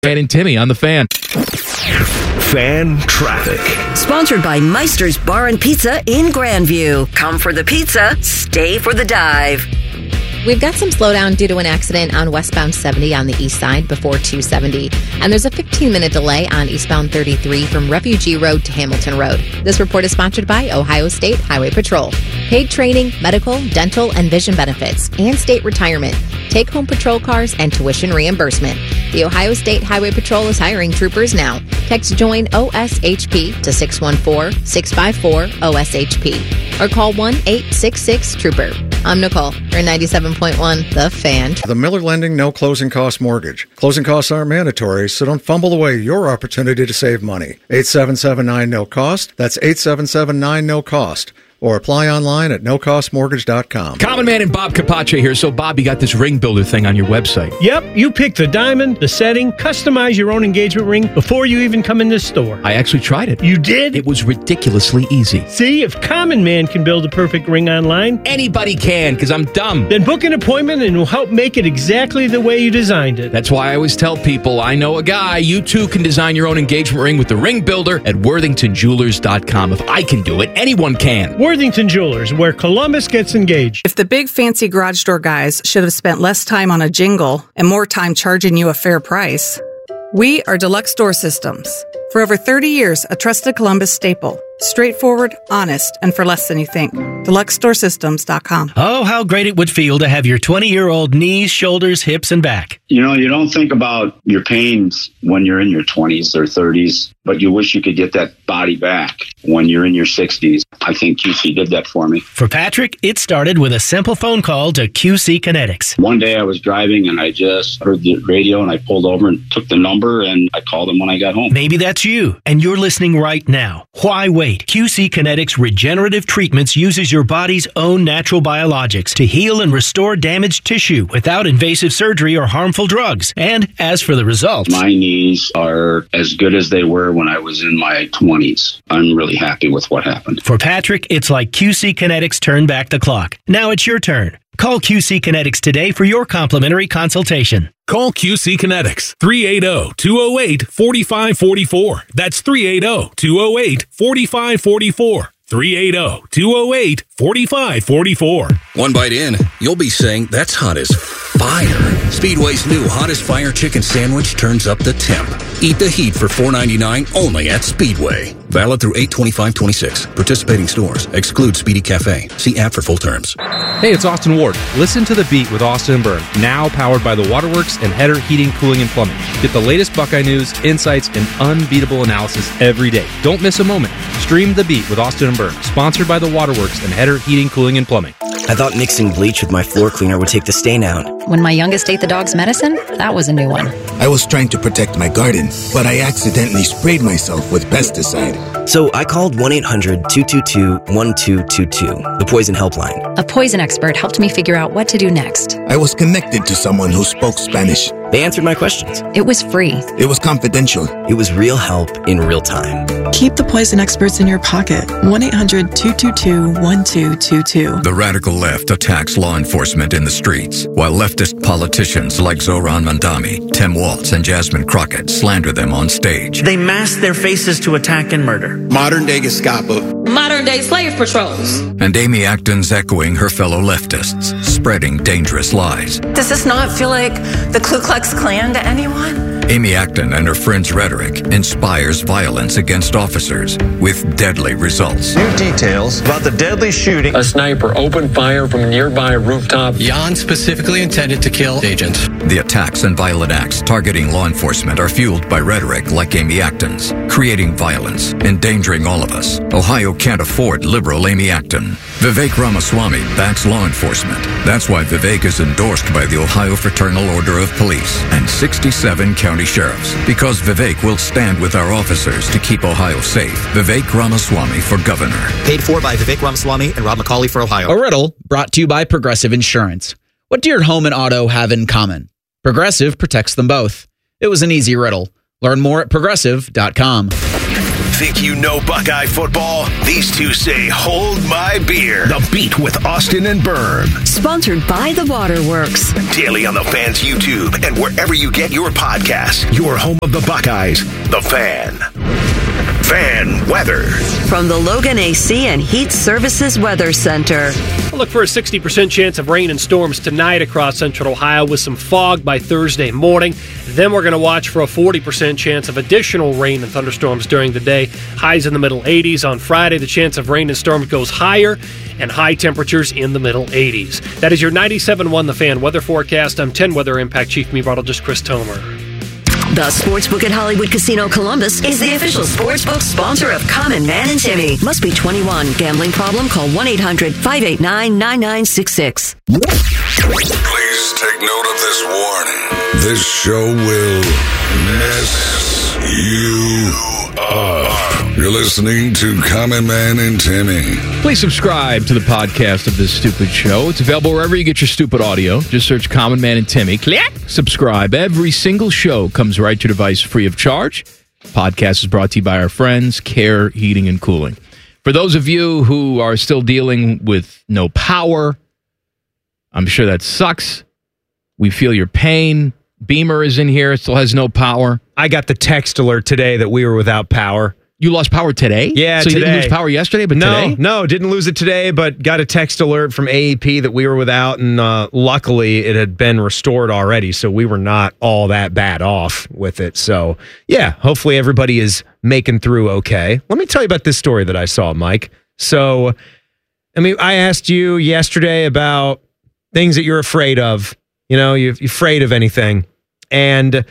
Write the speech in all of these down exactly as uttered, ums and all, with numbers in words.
Dan and Timmy on the Fan. Fan Traffic. Sponsored by Meister's Bar and Pizza in Grandview. Come for the pizza, stay for the dive. We've got some slowdown due to an accident on westbound seventy on the east side before two seventy. And there's a fifteen-minute delay on eastbound thirty-three from Refugee Road to Hamilton Road. This report is sponsored by Ohio State Highway Patrol. Paid training, medical, dental, and vision benefits, and state retirement. Take-home patrol cars and tuition reimbursement. The Ohio State Highway Patrol is hiring troopers now. Text JOIN O S H P to six one four, six five four, O S H P or call one eight six six, trooper. I'm Nicole. We're ninety-seven point one, The Fan. The Miller Lending No Closing Cost Mortgage. Closing costs aren't mandatory, so don't fumble away your opportunity to save money. eight seven seven nine, no cost. That's eight seven seven nine, no cost. Or apply online at no cost mortgage dot com. Common Man and Bob Capace here. So, Bob, you got this ring builder thing on your website. Yep, you pick the diamond, the setting, customize your own engagement ring before you even come in this store. I actually tried it. You did? It was ridiculously easy. See, if Common Man can build a perfect ring online, anybody can, because I'm dumb. Then book an appointment and we'll help make it exactly the way you designed it. That's why I always tell people, I know a guy. You too can design your own engagement ring with the ring builder at worthington jewelers dot com. If I can do it, anyone can. Worthington Jewelers, where Columbus gets engaged. If the big fancy garage door guys should have spent less time on a jingle and more time charging you a fair price, we are Deluxe Door Systems. For over thirty years, a trusted Columbus staple. Straightforward, honest, and for less than you think. deluxe door systems dot com. Oh, how great it would feel to have your twenty-year-old knees, shoulders, hips, and back. You know, you don't think about your pains when you're in your twenties or thirties, but you wish you could get that body back when you're in your sixties. I think Q C did that for me. For Patrick, it started with a simple phone call to Q C Kinetics. One day I was driving and I just heard the radio and I pulled over and took the number and I called him when I got home. Maybe that's you, and you're listening right now. Why wait? Q C Kinetics Regenerative Treatments uses your body's own natural biologics to heal and restore damaged tissue without invasive surgery or harmful drugs. And as for the results, my knees are as good as they were when I was in my twenties. I'm really happy with what happened. For Patrick, it's like Q C Kinetics turned back the clock. Now it's your turn. Call Q C Kinetics today for your complimentary consultation. Call Q C Kinetics, three eight zero, two zero eight, four five four four. That's three eight zero, two zero eight, four five four four. three eight zero, two zero eight, four five four four. One bite in, you'll be saying, that's hot as fire. Speedway's new Hottest Fire Chicken Sandwich turns up the temp. Eat the heat for four ninety-nine only at Speedway. Valid through eight twenty-five twenty-six. Participating stores. Exclude Speedy Cafe. See app for full terms. Hey, it's Austin Ward. Listen to The Beat with Austin and Byrne. Now powered by the Waterworks and Header Heating, Cooling, and Plumbing. Get the latest Buckeye news, insights, and unbeatable analysis every day. Don't miss a moment. Stream The Beat with Austin and Byrne. Sponsored by the Waterworks and Header Heating, Cooling, and Plumbing. I thought mixing bleach with my floor cleaner would take the stain out. When my youngest ate the dog's medicine, that was a new one. I was trying to protect my garden, but I accidentally sprayed myself with pesticide. So I called one eight hundred, two two two, one two two two, the poison helpline. A poison expert helped me figure out what to do next. I was connected to someone who spoke Spanish. They answered my questions. It was free. It was confidential. It was real help in real time. Keep the poison experts in your pocket. one eight hundred, two two two, one two two two. The radical left attacks law enforcement in the streets, while leftist politicians like Zoran Mandami, Tim Walz, and Jasmine Crockett slander them on stage. They mask their faces to attack and murder. Modern-day Gestapo. Modern-day slave patrols. And Amy Acton's echoing her fellow leftists, spreading dangerous lies. Does this not feel like the Ku Klux Klan to anyone? Amy Acton and her friends' rhetoric inspires violence against officers with deadly results. New details about the deadly shooting. A sniper opened fire from a nearby rooftop. Jan specifically intended to kill agent. The attacks and violent acts targeting law enforcement are fueled by rhetoric like Amy Acton's, creating violence, endangering all of us. Ohio can't afford liberal Amy Acton. Vivek Ramaswamy backs law enforcement. That's why Vivek is endorsed by the Ohio Fraternal Order of Police and sixty-seven county sheriffs. Because Vivek will stand with our officers to keep Ohio safe. Vivek Ramaswamy for governor. Paid for by Vivek Ramaswamy and Rob McCauley for Ohio. A riddle brought to you by Progressive Insurance. What do your home and auto have in common? Progressive protects them both. It was an easy riddle. Learn more at progressive dot com. think you know Buckeye football? These two say, hold my beer. The Beat with Austin and Byrne. Sponsored by The Waterworks. Daily on the Fan's YouTube and wherever you get your podcasts. Your home of the Buckeyes, The Fan. Fan weather. From the Logan A C and Heat Services Weather Center. We'll look for a sixty percent chance of rain and storms tonight across central Ohio with some fog by Thursday morning. Then we're going to watch for a forty percent chance of additional rain and thunderstorms during the day. Highs in the middle eighties. On Friday, the chance of rain and storms goes higher and high temperatures in the middle eighties. That is your ninety-seven point one The Fan weather forecast. I'm ten Weather Impact Chief Meteorologist Chris Tomer. The Sportsbook at Hollywood Casino Columbus is the official sportsbook sponsor of Common Man and Timmy. Must be twenty-one. Gambling problem? Call one eight hundred five eight nine nine nine six six. Please take note of this warning. This show will mess you up. You're listening to Common Man and Timmy. Please subscribe to the podcast of this stupid show. It's available wherever you get your stupid audio. Just search Common Man and Timmy. Click. Subscribe. Every single show comes right to your device free of charge. Podcast is brought to you by our friends, Care Heating and Cooling. For those of you who are still dealing with no power, I'm sure that sucks. We feel your pain. Beamer is in here. It still has no power. I got the text alert today that we were without power. You lost power today? Yeah, so today. you didn't lose power yesterday, but no, today? No, didn't lose it today, but got a text alert from A E P that we were without, and uh, luckily it had been restored already, so we were not all that bad off with it. So, yeah, hopefully everybody is making through okay. Let me tell you about this story that I saw, Mike. So, I mean, I asked you yesterday about things that you're afraid of. You know, you're afraid of anything. And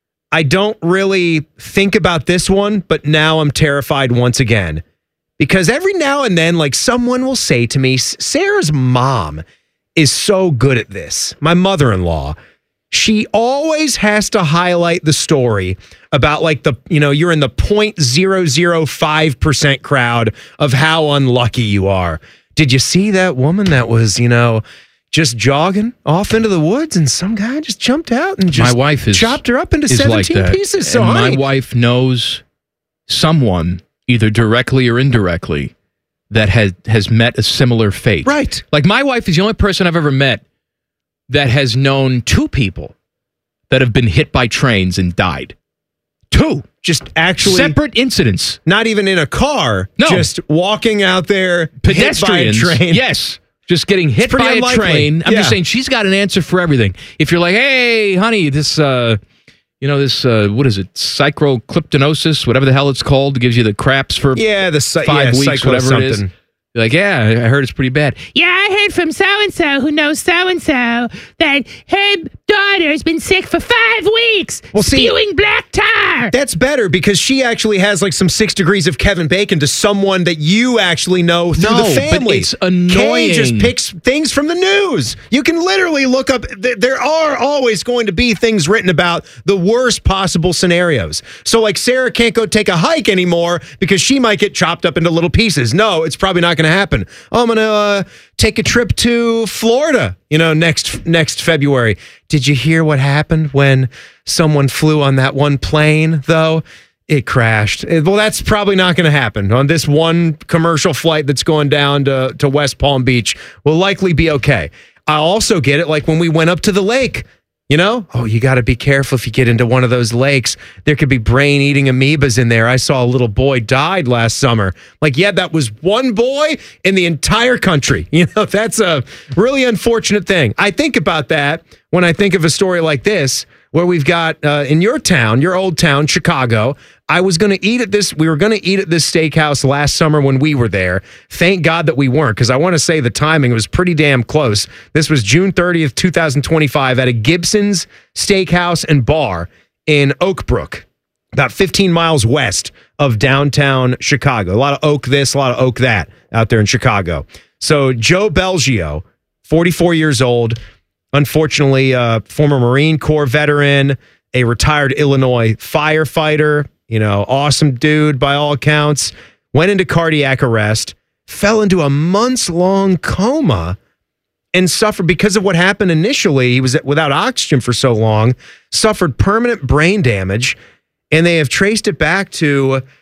I don't really think about this one, but now I'm terrified once again. Because every now and then, like, someone will say to me, Sarah's mom is so good at this. My mother-in-law, she always has to highlight the story about, like, the, you know, you're in the zero point zero zero five percent crowd of how unlucky you are. Did you see that woman that was, you know, just jogging off into the woods, and some guy just jumped out and just my wife is, chopped her up into is seventeen like that. pieces. So, and honey, my wife knows someone, either directly or indirectly, that has has met a similar fate. Right. Like, my wife is the only person I've ever met that has known two people that have been hit by trains and died. Two. Just actually separate incidents. Not even in a car. No. Just walking out there, pedestrians. hit by a train. Yes. Just getting hit by unlikely. a train. I'm yeah. just saying, she's got an answer for everything. If you're like, hey, honey, this, uh, you know, this, uh, what is it, psychocliptonosis, whatever the hell it's called, it gives you the craps for yeah, the, five yeah, weeks, whatever something. it is. You're like, yeah, I heard it's pretty bad. Yeah, I heard from so-and-so who knows so-and-so that her daughter's been sick for five weeks, well, see, spewing black tar. That's better because she actually has like some six degrees of Kevin Bacon to someone that you actually know through no, the family. But it's annoying. Kay just picks things from the news. You can literally look up. Th- there are always going to be things written about the worst possible scenarios. So like Sarah can't go take a hike anymore because she might get chopped up into little pieces. No, it's probably not going to happen. Oh, I'm going to uh, take a trip to Florida, you know, next next February. Did you hear what happened when someone flew on that one plane, though? It crashed. Well, that's probably not going to happen. On this one commercial flight that's going down to, to West Palm Beach will likely be okay. I also get it like when we went up to the lake. You know, oh, you got to be careful if you get into one of those lakes. There could be brain-eating amoebas in there. I saw a little boy died last summer. Like, yeah, that was one boy in the entire country. You know, that's a really unfortunate thing. I think about that when I think of a story like this, where we've got uh, in your town, your old town, Chicago. I was going to eat at this. We were going to eat at this steakhouse last summer when we were there. Thank God that we weren't, because I want to say the timing was pretty damn close. This was June thirtieth, twenty twenty-five at a Gibson's Steakhouse and Bar in Oak Brook, about fifteen miles west of downtown Chicago. A lot of oak this, a lot of oak that out there in Chicago. So Joe Belgio, forty-four years old, unfortunately, a former Marine Corps veteran, a retired Illinois firefighter, you know, awesome dude by all accounts, went into cardiac arrest, fell into a months-long coma, and suffered because of what happened initially. He was without oxygen for so long, suffered permanent brain damage, and they have traced it back to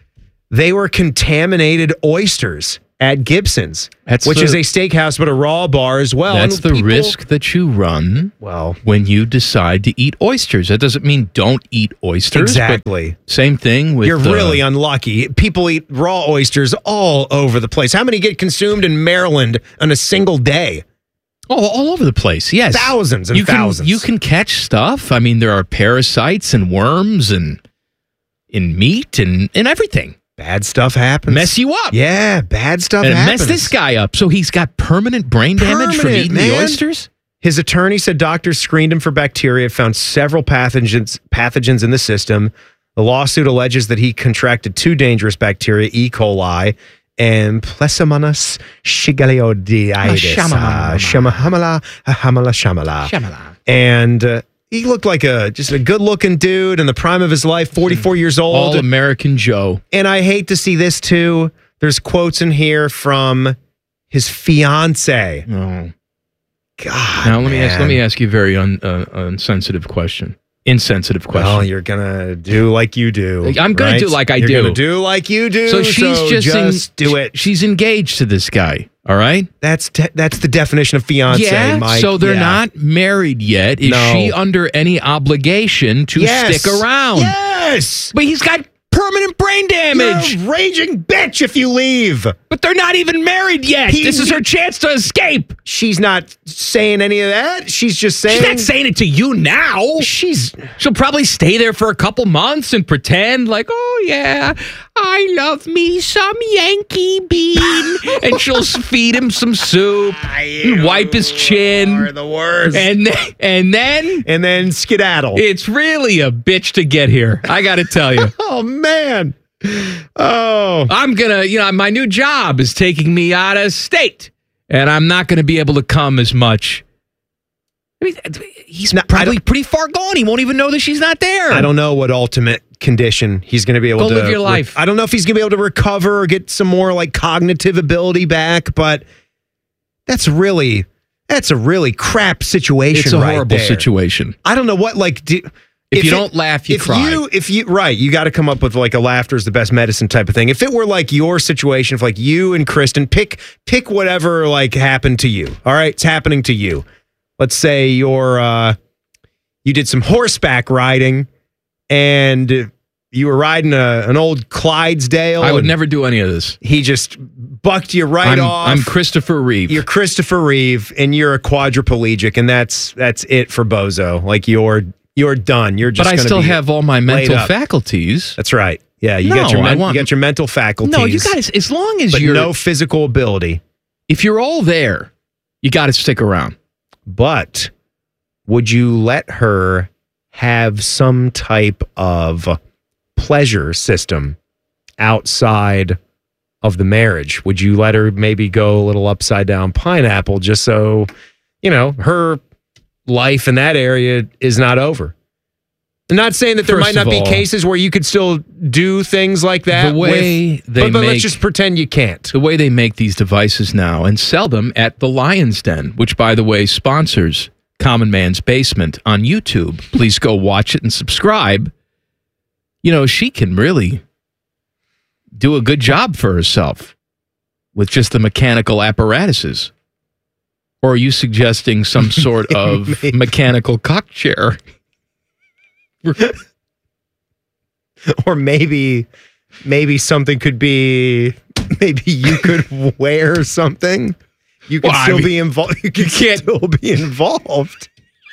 they were contaminated oysters at Gibson's, That's which the- is a steakhouse but a raw bar as well. That's And the people- risk that you run well, when you decide to eat oysters. That doesn't mean don't eat oysters. but Exactly. Same thing with You're uh, really unlucky. People eat raw oysters all over the place. How many get consumed in Maryland on a single day? Oh, all over the place. Yes. Thousands and you thousands. Can, you can catch stuff. I mean, there are parasites and worms and in meat and, and everything. Bad stuff happens. Mess you up. Yeah, bad stuff and it happens. messed this guy up. So he's got permanent brain damage from Permanent, eating man. the oysters? His attorney said doctors screened him for bacteria, found several pathogens pathogens in the system. The lawsuit alleges that he contracted two dangerous bacteria, E. coli and Plasmonas shigelioiditis. Uh, Shamahamala, hamala, shamala. Shamala. And uh, he looked like a just a good-looking dude in the prime of his life, forty-four years old. All American Joe. And I hate to see this too. There's quotes in here from his fiance. Oh. God. Now let me ask man. let me ask you a very un, uh, unsensitive question. Insensitive question. Well, you're gonna do like you do. I'm gonna right? do like I you're do. You're gonna do like you do. So she's so just, just en- do it. She's engaged to this guy. All right. That's te- that's the definition of fiance. Yeah. Mike. So they're Yeah. not married yet. Is No. she under any obligation to Yes. stick around? Yes. But he's got permanent brain damage. You're a raging bitch if you leave. But they're not even married yet. He- this is her chance to escape. She's not saying any of that. She's just saying. She's not saying it to you now. She's. She'll probably stay there for a couple months and pretend like, oh yeah, I love me some Yankee bean, and she'll feed him some soup and wipe his chin. Are the worst. And then, and then and then skedaddle. It's really a bitch to get here. I got to tell you. Oh man. Oh. I'm gonna, you know, my new job is taking me out of state, and I'm not gonna be able to come as much. I mean, he's No, I probably don't- pretty far gone. He won't even know that she's not there. I don't know what ultimate condition he's going to be able Go to live your life. I don't know if he's going to be able to recover or get some more like cognitive ability back, but that's really that's a really crap situation. It's a right horrible there. situation. I don't know what like do, If you it- don't laugh, you if cry. You, if you right, you got to come up with like a laughter is the best medicine type of thing. If it were like your situation, if like you and Kristen pick pick whatever like happened to you. All right, it's happening to you. Let's say you're uh, you did some horseback riding and you were riding a, an old Clydesdale. I would and never do any of this. He just bucked you right I'm, off. I'm Christopher Reeve. You're Christopher Reeve, and you're a quadriplegic, and that's that's it for Bozo. Like you're you're done. You're just. but I gonna still be have all my laid mental up. faculties. That's right. Yeah, you No, got your I men- want- you got your mental faculties. No, you guys, as long as but you're no physical ability. if you're all there, you got to stick around. But would you let her have some type of pleasure system outside of the marriage? Would you let her maybe go a little upside down pineapple just so, you know, her life in that area is not over? I'm not saying that there First might not of be all, cases where you could still do things like that. The way with, they but, but make, let's just pretend you can't. the way they make these devices now and sell them at the Lion's Den, which, by the way, sponsors Common Man's Basement on YouTube. Please go watch it and subscribe. You know, she can really do a good job for herself with just the mechanical apparatuses. Or are you suggesting some sort of mechanical cock chair? Or maybe maybe something could be maybe you could wear something. You could Well, I still mean, be involved. You could can't- still be involved.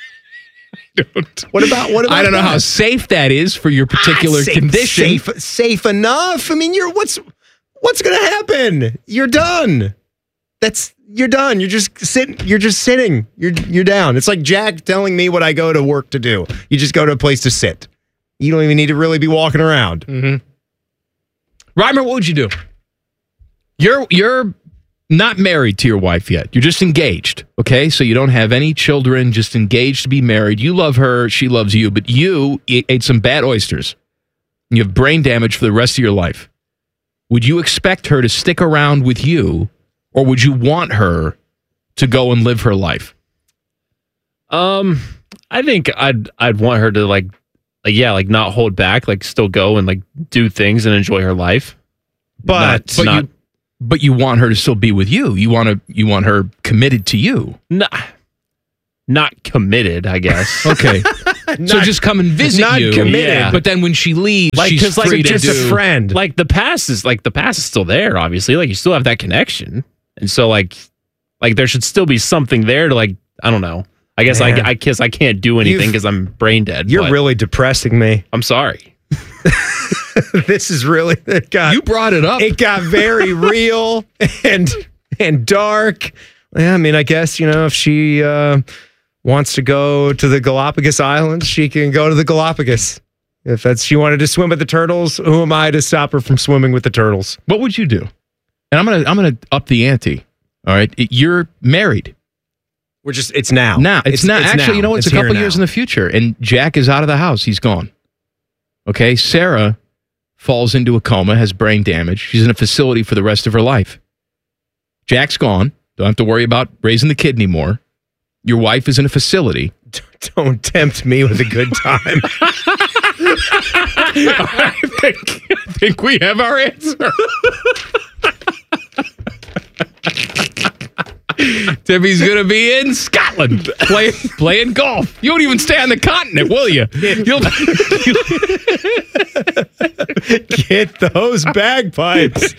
What about what about I don't know that? how safe that is for your particular Ah, safe, condition. Safe, safe enough. I mean, you're what's what's going to happen? You're done. That's you're done. You're just sitting. You're just sitting. You're you're down. It's like Jack telling me what I go to work to do. You just go to a place to sit. You don't even need to really be walking around. Mm-hmm. Reimer, what would you do? You're you're not married to your wife yet. You're just engaged. Okay, so you don't have any children. Just engaged to be married. You love her. She loves you. But you e- ate some bad oysters. You have brain damage for the rest of your life. Would you expect her to stick around with you, or would you want her to go and live her life? Um, I think I'd I'd want her to like, like yeah, like not hold back, like still go and like do things and enjoy her life. But but not- you but you want her to still be with you. You want to you want her committed to you. Not, not committed, I guess. Okay. so Not- just come and visit not you. committed. Yeah. But then when she leaves, Like, she's 'cause, like, free to just do. a friend. Like the past is like the past is still there, obviously. Like you still have that connection. And so like like there should still be something there to like, I don't know. I guess Man. I I guess I can't do anything You've- because I'm brain dead. You're but really depressing me. I'm sorry. This is really it got You brought it up. it got very real and and dark. Yeah, I mean, I guess, you know, if she uh, wants to go to the Galapagos Islands, she can go to the Galapagos. If that's she wanted to swim with the turtles, who am I to stop her from swimming with the turtles? What would you do? And I'm gonna I'm gonna up the ante. All right, you're married We're just it's now. now. It's, not actually. now. You know, it's, a here couple now. years in the future, and Jack is out of the house. He's gone. Okay, Sarah falls into a coma, has brain damage. She's in a facility for the rest of her life. Jack's gone. Don't have to worry about raising the kid anymore. Your wife is in a facility. Don't tempt me with a good time. I think, I think we have our answer. Timmy's going to be in Scotland play, playing golf. You won't even stay on the continent, will you? You'll, Get those bagpipes.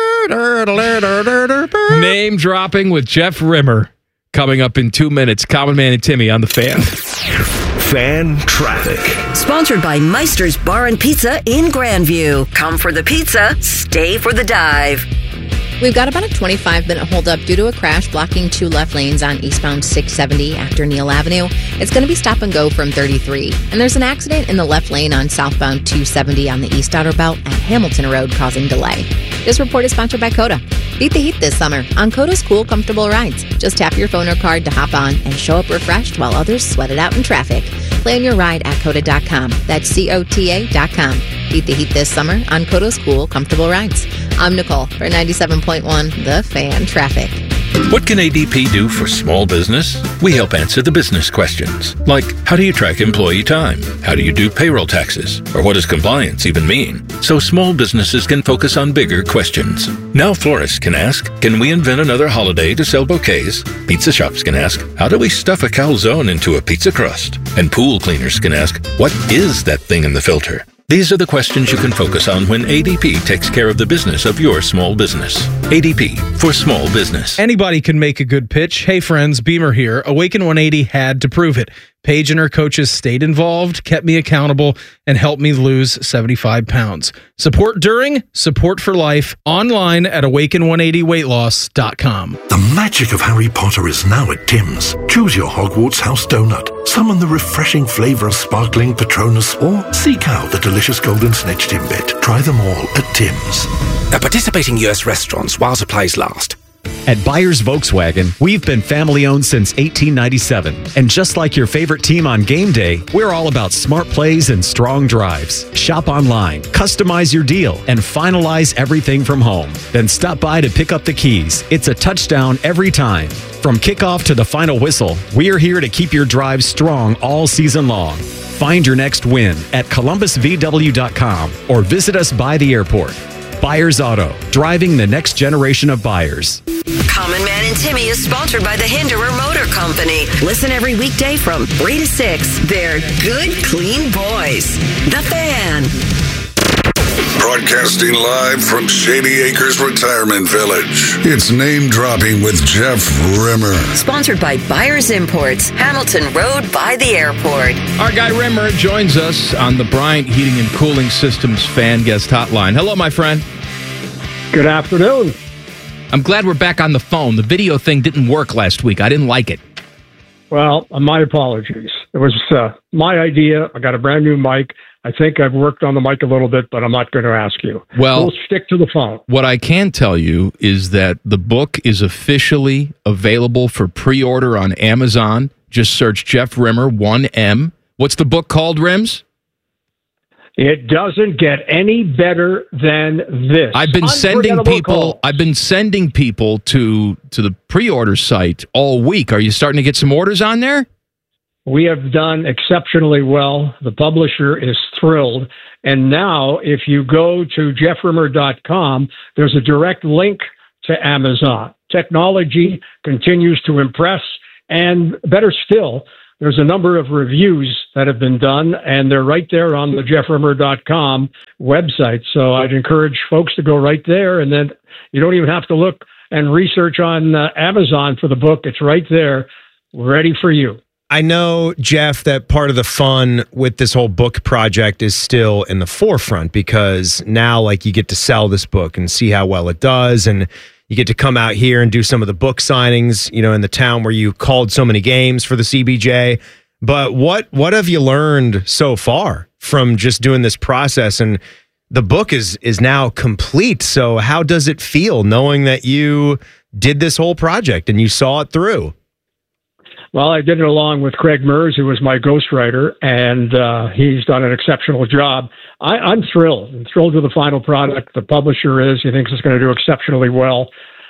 Name dropping with Jeff Rimmer coming up in two minutes. Common Man and Timmy on the Fan. Fan traffic. Sponsored by Meister's Bar and Pizza in Grandview. Come for the pizza, stay for the dive. We've got about a twenty-five minute holdup due to a crash blocking two left lanes on eastbound six seventy after Neal Avenue. It's going to be stop and go from thirty-three. And there's an accident in the left lane on southbound two seventy on the east outer belt at Hamilton Road causing delay. This report is sponsored by Coda. Beat the heat this summer on Coda's cool, comfortable rides. Just tap your phone or card to hop on and show up refreshed while others sweat it out in traffic. Plan your ride at Coda dot com. That's C O T A dot com. Beat the heat this summer on Coda's cool, comfortable rides. I'm Nicole for ninety-seven point one The Fan Traffic. What can A D P do for small business? We help answer the business questions, like how do you track employee time? How do you do payroll taxes? Or what does compliance even mean? So small businesses can focus on bigger questions. Now florists can ask, can we invent another holiday to sell bouquets? Pizza shops can ask, how do we stuff a calzone into a pizza crust? And pool cleaners can ask, what is that thing in the filter? These are the questions you can focus on when A D P takes care of the business of your small business. A D P for small business. Anybody can make a good pitch. Hey friends, Beamer here. Awaken one eighty had to prove it. Paige and her coaches stayed involved, kept me accountable, and helped me lose seventy-five pounds. Support during, support for life, online at awaken one eighty weight loss dot com. The magic of Harry Potter is now at Tim's. Choose your Hogwarts house donut, summon the refreshing flavour of sparkling Patronus, or seek out the delicious golden snitch Timbit. Try them all at Tim's. At participating U S restaurants while supplies last. At Byers Volkswagen, we've been family-owned since eighteen ninety-seven. And just like your favorite team on game day, we're all about smart plays and strong drives. Shop online, customize your deal, and finalize everything from home. Then stop by to pick up the keys. It's a touchdown every time. From kickoff to the final whistle, we're here to keep your drive strong all season long. Find your next win at columbus v w dot com or visit us by the airport. Byers Auto, driving the next generation of buyers. Common Man and Timmy is sponsored by the Hinderer Motor Company. Listen every weekday from three to six. They're good, clean boys. The Fan. Broadcasting live from Shady Acres Retirement Village. It's Name Dropping with Jeff Rimmer. Sponsored by Byers Imports, Hamilton Road by the airport. Our guy Rimmer joins us on the Bryant Heating and Cooling Systems fan guest hotline. Hello, my friend. Good afternoon. I'm glad we're back on the phone. The video thing didn't work last week. I didn't like it. Well, my apologies. It was uh, my idea. I got a brand new mic. I think I've worked on the mic a little bit, but I'm not going to ask you. Well, we'll stick to the phone. What I can tell you is that the book is officially available for pre-order on Amazon. Just search Jeff Rimmer, one M. What's the book called, Rims? It doesn't get any better than this. I've been sending people. Call. I've been sending people to to the pre-order site all week. Are you starting to get some orders on there? We have done exceptionally well. The publisher is thrilled. And now, if you go to jeff rimmer dot com, there's a direct link to Amazon. Technology continues to impress. And better still, there's a number of reviews that have been done, and they're right there on the jeff rimmer dot com website. So I'd encourage folks to go right there, and then you don't even have to look and research on uh, Amazon for the book. It's right there, ready for you. I know, Jeff, that part of the fun with this whole book project is still in the forefront because now, like, you get to sell this book and see how well it does, and you get to come out here and do some of the book signings, you know, in the town where you called so many games for the C B J. But what what have you learned so far from just doing this process? And the book is is now complete. So how does it feel knowing that you did this whole project and you saw it through? Well, I did it along with Craig Mers, who was my ghostwriter, and uh, he's done an exceptional job. I, I'm thrilled. I'm thrilled with the final product. The publisher is. He thinks it's going to do exceptionally well.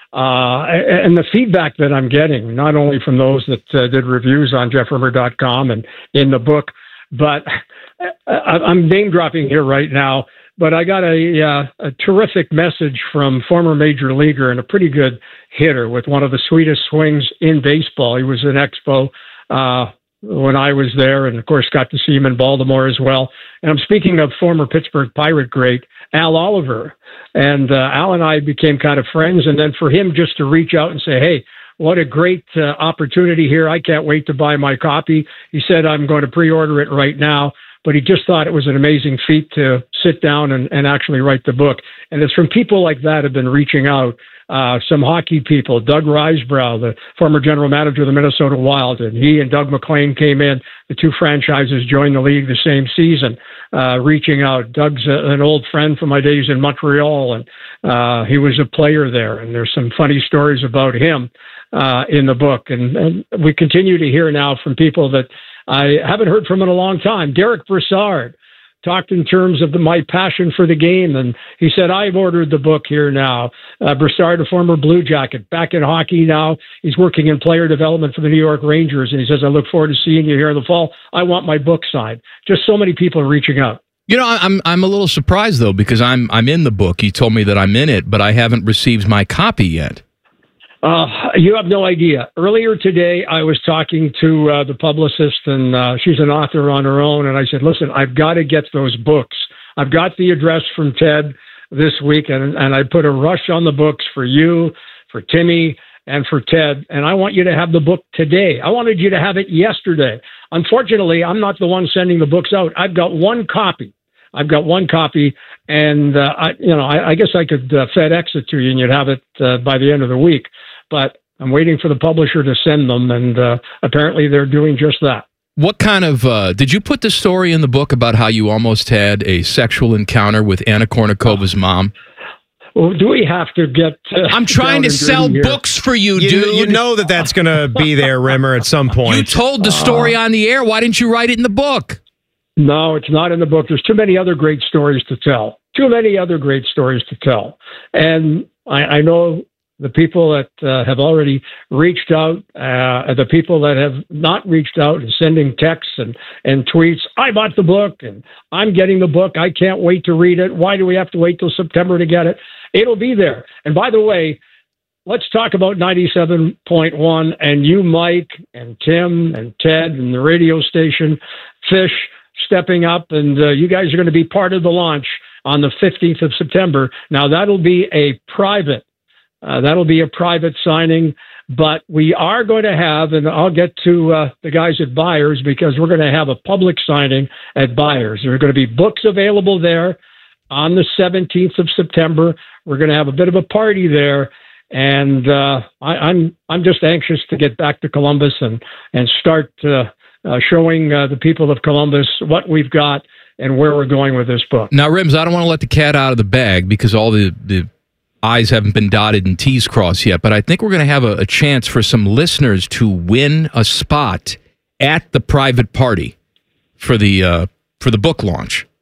Uh, and the feedback that I'm getting, not only from those that uh, did reviews on jeff rimmer dot com and in the book, but I, I'm name dropping here right now, but I got a, uh, a terrific message from former major leaguer and a pretty good hitter with one of the sweetest swings in baseball. He was an expo uh, when I was there, and of course got to see him in Baltimore as well. And I'm speaking of former Pittsburgh Pirate great Al Oliver. And uh, Al and I became kind of friends. And then for him just to reach out and say, hey, what a great uh, opportunity here. I can't wait to buy my copy. He said, I'm going to pre-order it right now. But he just thought it was an amazing feat to sit down and, and actually write the book. And it's from people like that have been reaching out. Uh, some hockey people, Doug Risebrough, the former general manager of the Minnesota Wild, and he and Doug McLean came in. The two franchises joined the league the same season, uh, reaching out. Doug's a, an old friend from my days in Montreal, and uh, he was a player there. And there's some funny stories about him uh, in the book. And, and we continue to hear now from people that I haven't heard from in a long time. Derek Brassard talked in terms of the, my passion for the game, and he said, I've ordered the book here now. Uh, Brassard, a former Blue Jacket, back in hockey now. He's working in player development for the New York Rangers, and he says, I look forward to seeing you here in the fall. I want my book signed. Just so many people are reaching out. You know, I'm I'm a little surprised, though, because I'm I'm in the book. You told me that I'm in it, but I haven't received my copy yet. Uh, you have no idea. Earlier today, I was talking to uh, the publicist, and uh, she's an author on her own. And I said, listen, I've got to get those books. I've got the address from Ted this week, and, and I put a rush on the books for you, for Timmy, and for Ted. And I want you to have the book today. I wanted you to have it yesterday. Unfortunately, I'm not the one sending the books out. I've got one copy. I've got one copy, and uh, I, you know, I, I guess I could uh, FedEx it to you, and you'd have it uh, by the end of the week. But I'm waiting for the publisher to send them, and uh, apparently they're doing just that. What kind of, uh, did you put the story in the book about how you almost had a sexual encounter with Anna Kournikovas' mom? Well, do we have to get... Uh, I'm trying to sell books for you, you dude. You know that that's going to be there, Rimmer, at some point. You told the story uh, on the air. Why didn't you write it in the book? No, it's not in the book. There's too many other great stories to tell. Too many other great stories to tell. And I, I know... the people that uh, have already reached out, uh, the people that have not reached out and sending texts and, and tweets, I bought the book and I'm getting the book. I can't wait to read it. Why do we have to wait till September to get it? It'll be there. And by the way, let's talk about ninety-seven point one and you, Mike, and Tim, and Ted, and the radio station, Fish, stepping up. And uh, you guys are going to be part of the launch on the fifteenth of September. Now, that'll be a private Uh, that'll be a private signing, but we are going to have, and I'll get to uh, the guys at Buyers, because we're going to have a public signing at Buyers. There are going to be books available there on the seventeenth of September. We're going to have a bit of a party there, and uh, I, I'm I'm just anxious to get back to Columbus and and start uh, uh, showing uh, the people of Columbus what we've got and where we're going with this book. Now, Rims, I don't want to let the cat out of the bag because all the the I's haven't been dotted and T's crossed yet, but I think we're going to have a, a chance for some listeners to win a spot at the private party for the uh, for the book launch.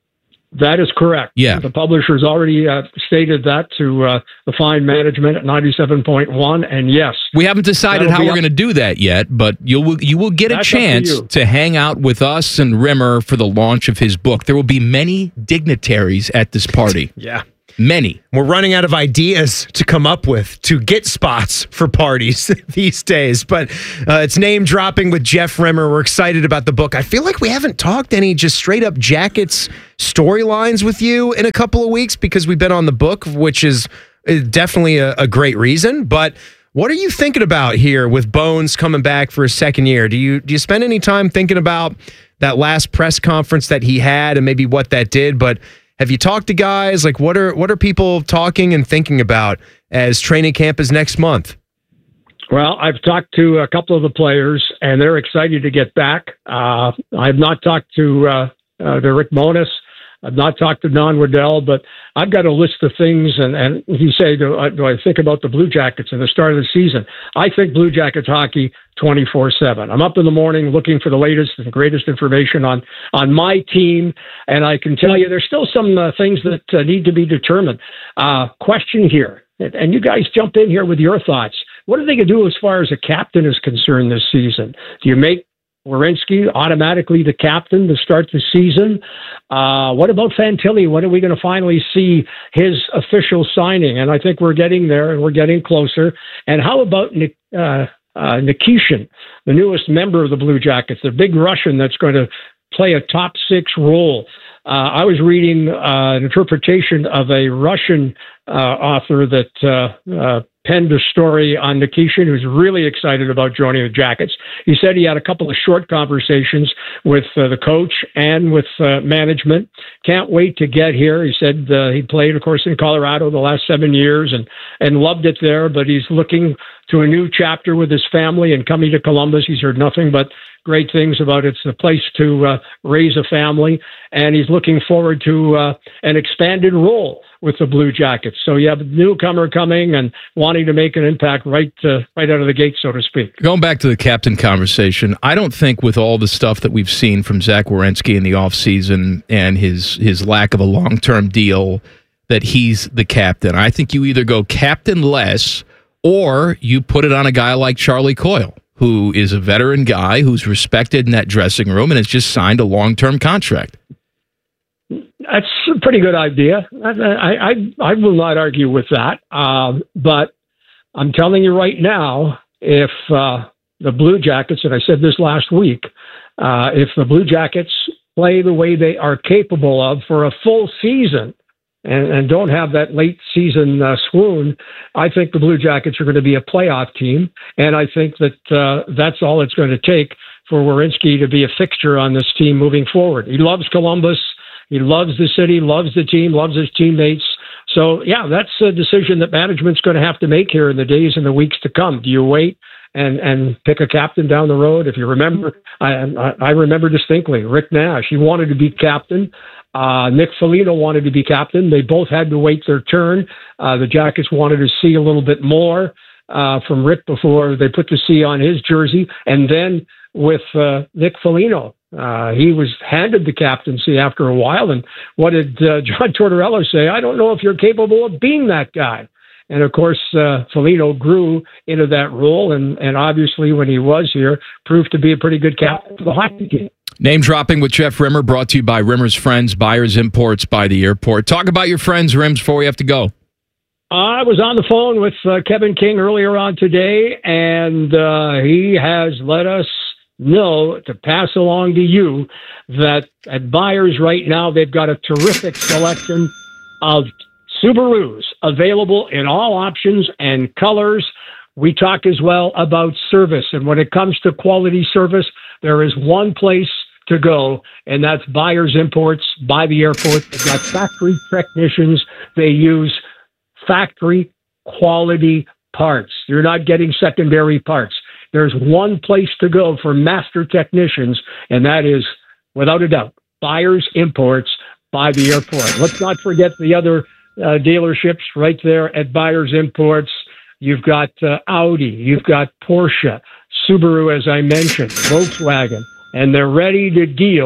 That is correct. Yeah. The publisher's already uh, stated that to uh, the fine management at ninety-seven point one, and yes. We haven't decided how we're going to do that yet, but you'll you will get a That's chance up to to, you. hang out with us and Rimmer for the launch of his book. There will be many dignitaries at this party. Yeah. Many. We're running out of ideas to come up with to get spots for parties these days, but uh, it's name dropping with Jeff Rimmer. We're excited about the book. I feel like we haven't talked any just straight up Jackets storylines with you in a couple of weeks because we've been on the book, which is uh, definitely a, a great reason. But what are you thinking about here with Bones coming back for a second year? Do you do you spend any time thinking about that last press conference that he had and maybe what that did? But have you talked to guys? Like, what are what are people talking and thinking about as training camp is next month? Well, I've talked to a couple of the players, and they're excited to get back. Uh, I've not talked to uh, uh, to Rick Monis. I've not talked to Don Waddell, but I've got a list of things. And, and you say, do I, do I think about the Blue Jackets in the start of the season? I think Blue Jackets hockey twenty-four seven. I'm up in the morning looking for the latest and greatest information on, on my team. And I can tell you there's still some uh, things that uh, need to be determined. Uh, question here, and, and you guys jump in here with your thoughts. What are they going to do as far as a captain is concerned this season? Do you make Werenski automatically the captain to start the season? Uh, what about Fantilli? When are we going to finally see his official signing? And I think we're getting there, and we're getting closer. And how about Nik- uh, uh, Nikishin, the newest member of the Blue Jackets, the big Russian that's going to play a top six role? Uh, I was reading uh, an interpretation of a Russian uh, author that uh, uh, penned a story on Nikishin, who's really excited about joining the Jackets. He said he had a couple of short conversations with uh, the coach and with uh, management. Can't wait to get here. He said uh, he played, of course, in Colorado the last seven years and, and loved it there, but he's looking to a new chapter with his family and coming to Columbus. He's heard nothing but great things about it's a place to uh, raise a family, and he's looking forward to uh, an expanded role with the Blue Jackets. So you have a newcomer coming and wanting to make an impact right uh, right out of the gate, so to speak. Going back to the captain conversation, I don't think with all the stuff that we've seen from Zach Werenski in the offseason and his his lack of a long-term deal that he's the captain. I think you either go captain-less or you put it on a guy like Charlie Coyle, who is a veteran guy who's respected in that dressing room and has just signed a long-term contract. That's a pretty good idea. I, I, I will not argue with that. Um, but I'm telling you right now, if uh, the Blue Jackets, and I said this last week, uh, if the Blue Jackets play the way they are capable of for a full season and, and don't have that late season uh, swoon, I think the Blue Jackets are going to be a playoff team. And I think that uh, that's all it's going to take for Werenski to be a fixture on this team moving forward. He loves Columbus. He loves the city, loves the team, loves his teammates. So, yeah, that's a decision that management's going to have to make here in the days and the weeks to come. Do you wait and, and pick a captain down the road? If you remember, I, I remember distinctly, Rick Nash, he wanted to be captain. Uh, Nick Foligno wanted to be captain. They both had to wait their turn. Uh, the Jackets wanted to see a little bit more uh, from Rick before they put the C on his jersey. And then with uh, Nick Foligno, Uh, he was handed the captaincy after a while. And what did uh, John Tortorella say? I don't know if you're capable of being that guy. And of course, uh, Foligno grew into that role. And, and obviously, when he was here, proved to be a pretty good captain for the hockey team. Name dropping with Jeff Rimmer, brought to you by Rimmer's Friends, Buyers Imports by the Airport. Talk about your friends, Rims, before we have to go. I was on the phone with uh, Kevin King earlier on today, and uh, he has let us know to pass along to you that at Buyers right now, they've got a terrific selection of Subarus available in all options and colors. We talk as well about service. And when it comes to quality service, there is one place to go, and that's Buyers Imports by the Airport. They've got factory technicians. They use factory quality parts. You're not getting secondary parts. There's one place to go for master technicians, and that is, without a doubt, Buyers Imports by the Airport. Let's not forget the other uh, dealerships right there at Buyers Imports. You've got uh, Audi, you've got Porsche, Subaru, as I mentioned, Volkswagen, and they're ready to deal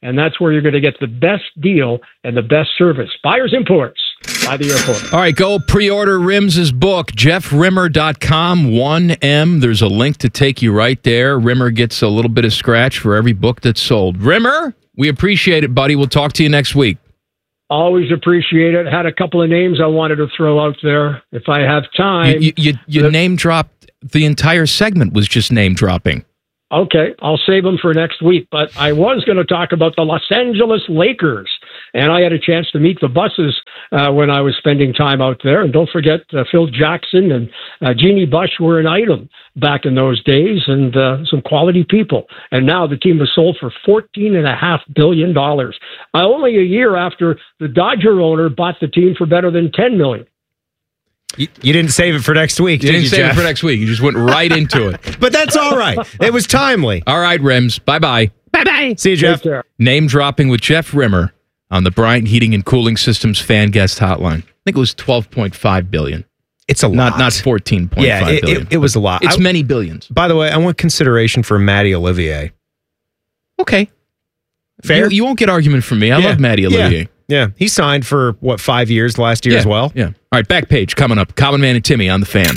and that's where you're going to get the best deal and the best service. Buyers Imports by the airport. All right, go pre-order Rims' book, jeff rimmer dot com, one M. There's a link to take you right there. Rimmer gets a little bit of scratch for every book that's sold. Rimmer, we appreciate it, buddy. We'll talk to you next week. Always appreciate it. Had a couple of names I wanted to throw out there if I have time. You, you, you, you name dropped, the entire segment was just name dropping. Okay, I'll save them for next week. But I was going to talk about the Los Angeles Lakers. And I had a chance to meet the Busses uh, when I was spending time out there. And don't forget, uh, Phil Jackson and uh, Jeannie Bush were an item back in those days, and uh, some quality people. And now the team was sold for fourteen point five billion dollars. Uh, only a year after the Dodger owner bought the team for better than ten million dollars. You, you didn't save it for next week, You did didn't you, save Jeff? it for next week. You just went right into it. But that's all right. It was timely. All right, Rims. Bye-bye. Bye-bye. See you, Jeff. Name dropping with Jeff Rimmer on the Bryant Heating and Cooling Systems fan guest hotline. I think it was twelve point five billion. It's a lot. Not not fourteen point five Yeah, it, billion. it, it was a lot. It's I- many billions. By the way, I want consideration for Matty Olivier. Okay. Fair? You, you won't get argument from me. I Yeah. love Matty Olivier. Yeah. yeah. He signed for, what, five years last year Yeah. as well? Yeah. All right, back page coming up. Common Man and Timmy on the fan.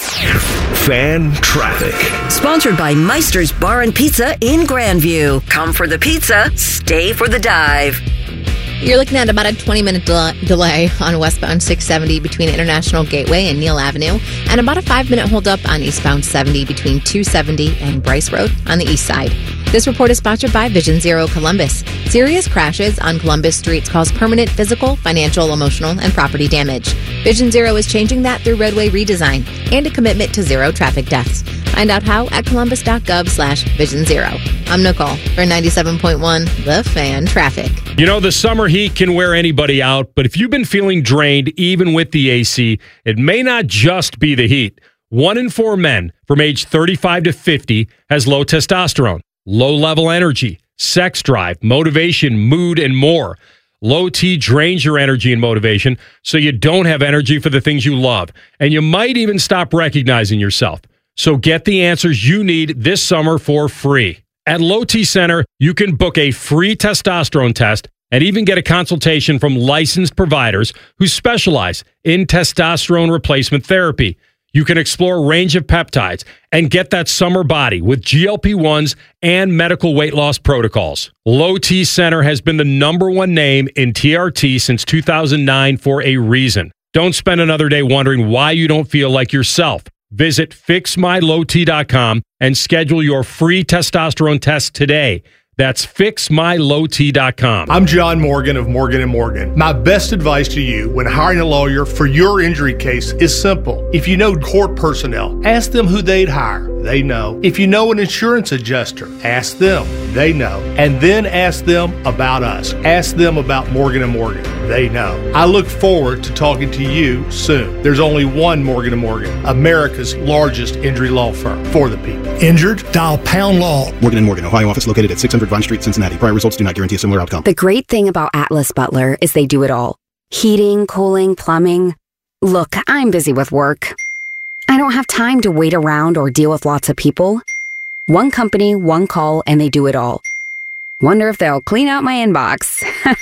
Fan traffic. Sponsored by Meister's Bar and Pizza in Grandview. Come for the pizza, stay for the dive. You're looking at about a twenty-minute del- delay on westbound six seventy between International Gateway and Neal Avenue, and about a five-minute holdup on eastbound seventy between two seventy and Bryce Road on the east side. This report is sponsored by Vision Zero Columbus. Serious crashes on Columbus streets cause permanent physical, financial, emotional, and property damage. Vision Zero is changing that through roadway redesign and a commitment to zero traffic deaths. Find out how at columbus.gov slash vision zero. I'm Nicole for ninety-seven point one The Fan Traffic. You know, the summer heat can wear anybody out, but if you've been feeling drained, even with the A C, it may not just be the heat. One in four men from age thirty-five to fifty has low testosterone, low-level energy, sex drive, motivation, mood, and more. Low T drains your energy and motivation, so you don't have energy for the things you love, and you might even stop recognizing yourself. So get the answers you need this summer for free. At Low T Center, you can book a free testosterone test and even get a consultation from licensed providers who specialize in testosterone replacement therapy. You can explore a range of peptides and get that summer body with G L P ones and medical weight loss protocols. Low T Center has been the number one name in T R T since two thousand nine for a reason. Don't spend another day wondering why you don't feel like yourself. Visit fix my low t dot com and schedule your free testosterone test today. That's fix my low t dot com. I'm John Morgan of Morgan and Morgan. My best advice to you when hiring a lawyer for your injury case is simple. If you know court personnel, ask them who they'd hire. They know. If you know an insurance adjuster, ask them. They know. And then ask them about us. Ask them about Morgan and Morgan. They know. I look forward to talking to you soon. There's only one Morgan and Morgan, America's largest injury law firm for the people. Injured? Dial Pound Law. Morgan and Morgan, Ohio office located at six hundred Vine Street, Cincinnati. Prior results do not guarantee a similar outcome. The great thing about Atlas Butler is they do it all. Heating, cooling, plumbing. Look, I'm busy with work. I don't have time to wait around or deal with lots of people. One company, one call, and they do it all. Wonder if they'll clean out my inbox.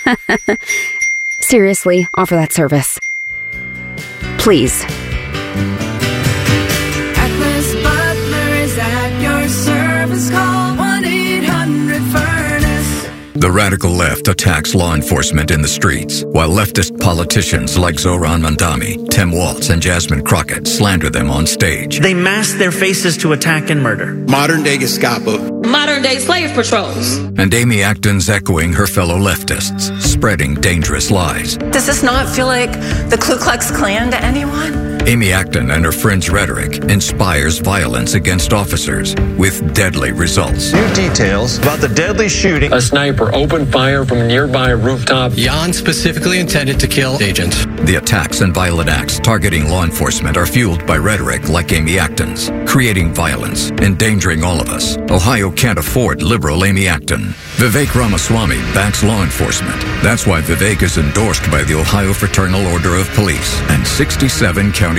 Seriously, offer that service. Please. Atlas Butler is at your service. Call one eight hundred furnace. The radical left attacks law enforcement in the streets, while leftist politicians like Zohran Mandami, Tim Walz, and Jasmine Crockett slander them on stage. They mask their faces to attack and murder. Modern day Gestapo. Modern day slave patrols. And Amy Acton's echoing her fellow leftists, spreading dangerous lies. Does this not feel like the Ku Klux Klan to anyone? Amy Acton and her friends' rhetoric inspires violence against officers with deadly results. New details about the deadly shooting. A sniper opened fire from a nearby rooftop. Jan specifically intended to kill agents. The attacks and violent acts targeting law enforcement are fueled by rhetoric like Amy Acton's, creating violence, endangering all of us. Ohio can't afford liberal Amy Acton. Vivek Ramaswamy backs law enforcement. That's why Vivek is endorsed by the Ohio Fraternal Order of Police and sixty-seven county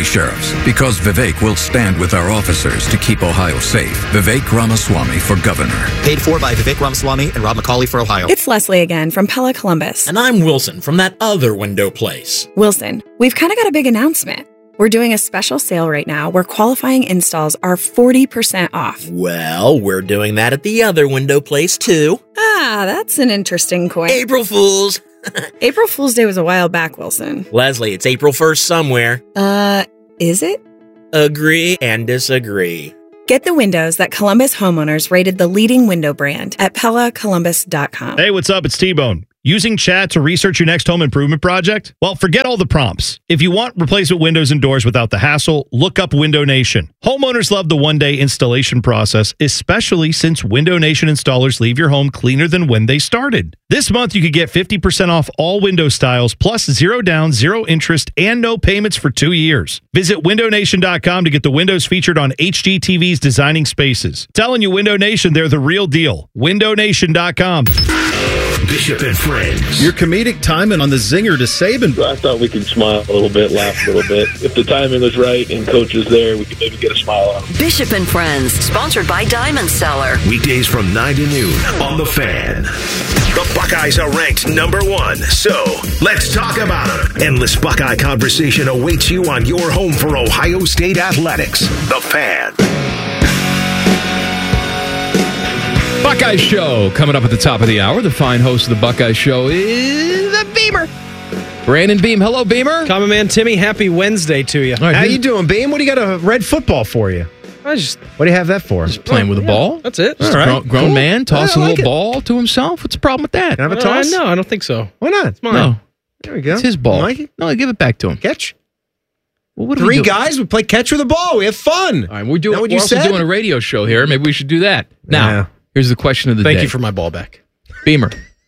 County Sheriffs. Because Vivek will stand with our officers to keep Ohio safe. Vivek Ramaswamy for governor. Paid for by Vivek Ramaswamy and Rob McCauley for Ohio. It's Leslie again from Pella Columbus. And I'm Wilson from that other window place. Wilson, we've kind of got a big announcement. We're doing a special sale right now where qualifying installs are forty percent off. Well, we're doing that at the other window place, too. Ah, that's an interesting coin. April Fools. April Fool's Day was a while back, Wilson. Leslie, it's April first somewhere. Uh, is it? Agree and disagree. Get the windows that Columbus homeowners rated the leading window brand at Pella Columbus dot com. Hey, what's up? It's T-Bone. Using chat to research your next home improvement project? Well, forget all the prompts. If you want replacement windows and doors without the hassle, look up Window Nation. Homeowners love the one-day installation process, especially since Window Nation installers leave your home cleaner than when they started. This month, you could get fifty percent off all window styles, plus zero down, zero interest, and no payments for two years. Visit window nation dot com to get the windows featured on H G T V's Designing Spaces. Telling you, Window Nation, they're the real deal. window nation dot com. Bishop and Friends. Your comedic timing on the zinger to Saban. I thought we could smile a little bit, laugh a little bit. If the timing was right and coach was there, we could maybe get a smile out. Bishop and Friends, sponsored by Diamond Seller. Weekdays from nine to noon on The Fan. The Buckeyes are ranked number one, so let's talk about them. Endless Buckeye conversation awaits you on your home for Ohio State athletics. The Fan. Buckeye Show coming up at the top of the hour. The fine host of the Buckeye Show is the Beamer. Brandon Beam. Hello, Beamer. Common Man Timmy, happy Wednesday to you. Right, how you doing, Beam? What do you got a red football for you? I just What do you have that for? Just playing with a ball. That's it. Just All right. a grown, grown Cool. man tossing I a like little it. ball to himself. What's the problem with that? Can I have a Uh, toss? no, I don't think so. Why not? It's mine. No. There we go. It's his ball. You like it? No, give it back to him. Catch. Well, what do Three we do? guys, we play catch with the ball. We have fun. All right, we're doing. Know what We're you also said? doing a radio show here. Maybe we should do that. Now, Yeah. here's the question of the Thank day. you for my ball back. Beamer,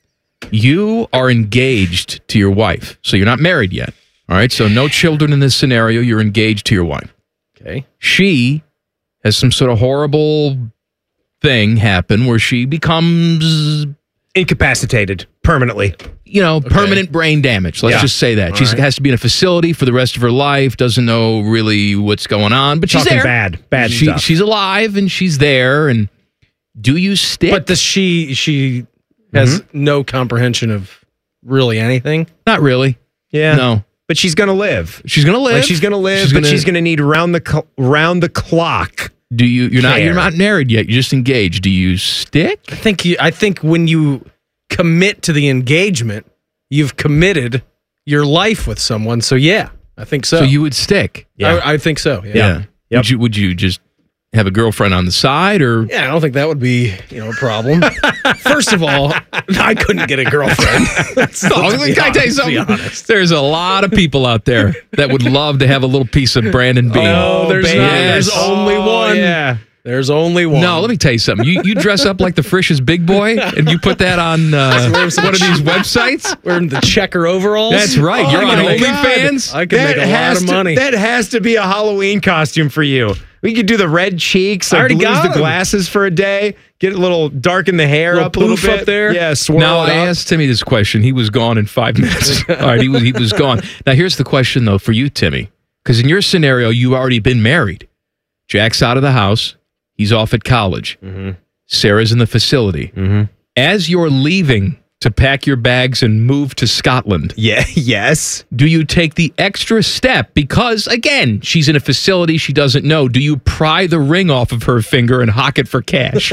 you are engaged to your wife, so you're not married yet. All right, so no children in this scenario. You're engaged to your wife. Okay. She has some sort of horrible thing happen where she becomes, Incapacitated permanently. you know, permanent brain damage. Let's Yeah. just say that. All She right. has to be in a facility for the rest of her life, doesn't know really what's going on, but she's Talking there. bad, bad she, stuff. She's alive and she's there. And do you stick? But does she she has no comprehension of really anything? Not really. Yeah. No. But she's going to live. She's going to live. Like she's going to live, She's but gonna- she's going to need round the cl- round the clock. Do you? You're not. care. You're not married yet. You're just engaged. Do you stick? I think you, I think when you commit to the engagement, you've committed your life with someone. So yeah, I think so. So you would stick. I, I think so. Yeah. Yeah. Would you? Would you just have a girlfriend on the side, or Yeah, I don't think that would be, you know, a problem. First of all, I couldn't get a girlfriend. Let's- Oh, let's be can I tell you honest, be something? honest. There's a lot of people out there that would love to have a little piece of Brandon Beam. Oh, there's baby. not, there's Yes. only Oh, one. yeah. There's only one. No, let me tell you something. You you dress up like the Frisch's big boy, and you put that on uh, one of these websites. Wearing the checker overalls. That's right. Oh, You're on my God. OnlyFans. I could That make a lot has of to- money. That has to be a Halloween costume for you. We could do the red cheeks, I like already lose got the them. glasses for a day, get a little darken the hair Little up a little poof up bit there. Yeah, swirl Now it I up. asked Timmy this question. He was gone in five minutes. All right, he was he was gone. Now here's the question though for you, Timmy, because in your scenario you've already been married. Jack's out of the house. He's off at college. Sarah's in the facility. As you're leaving to pack your bags and move to Scotland, Yeah. Yes. do you take the extra step because, again, she's in a facility she doesn't know? Do you pry the ring off of her finger and hock it for cash?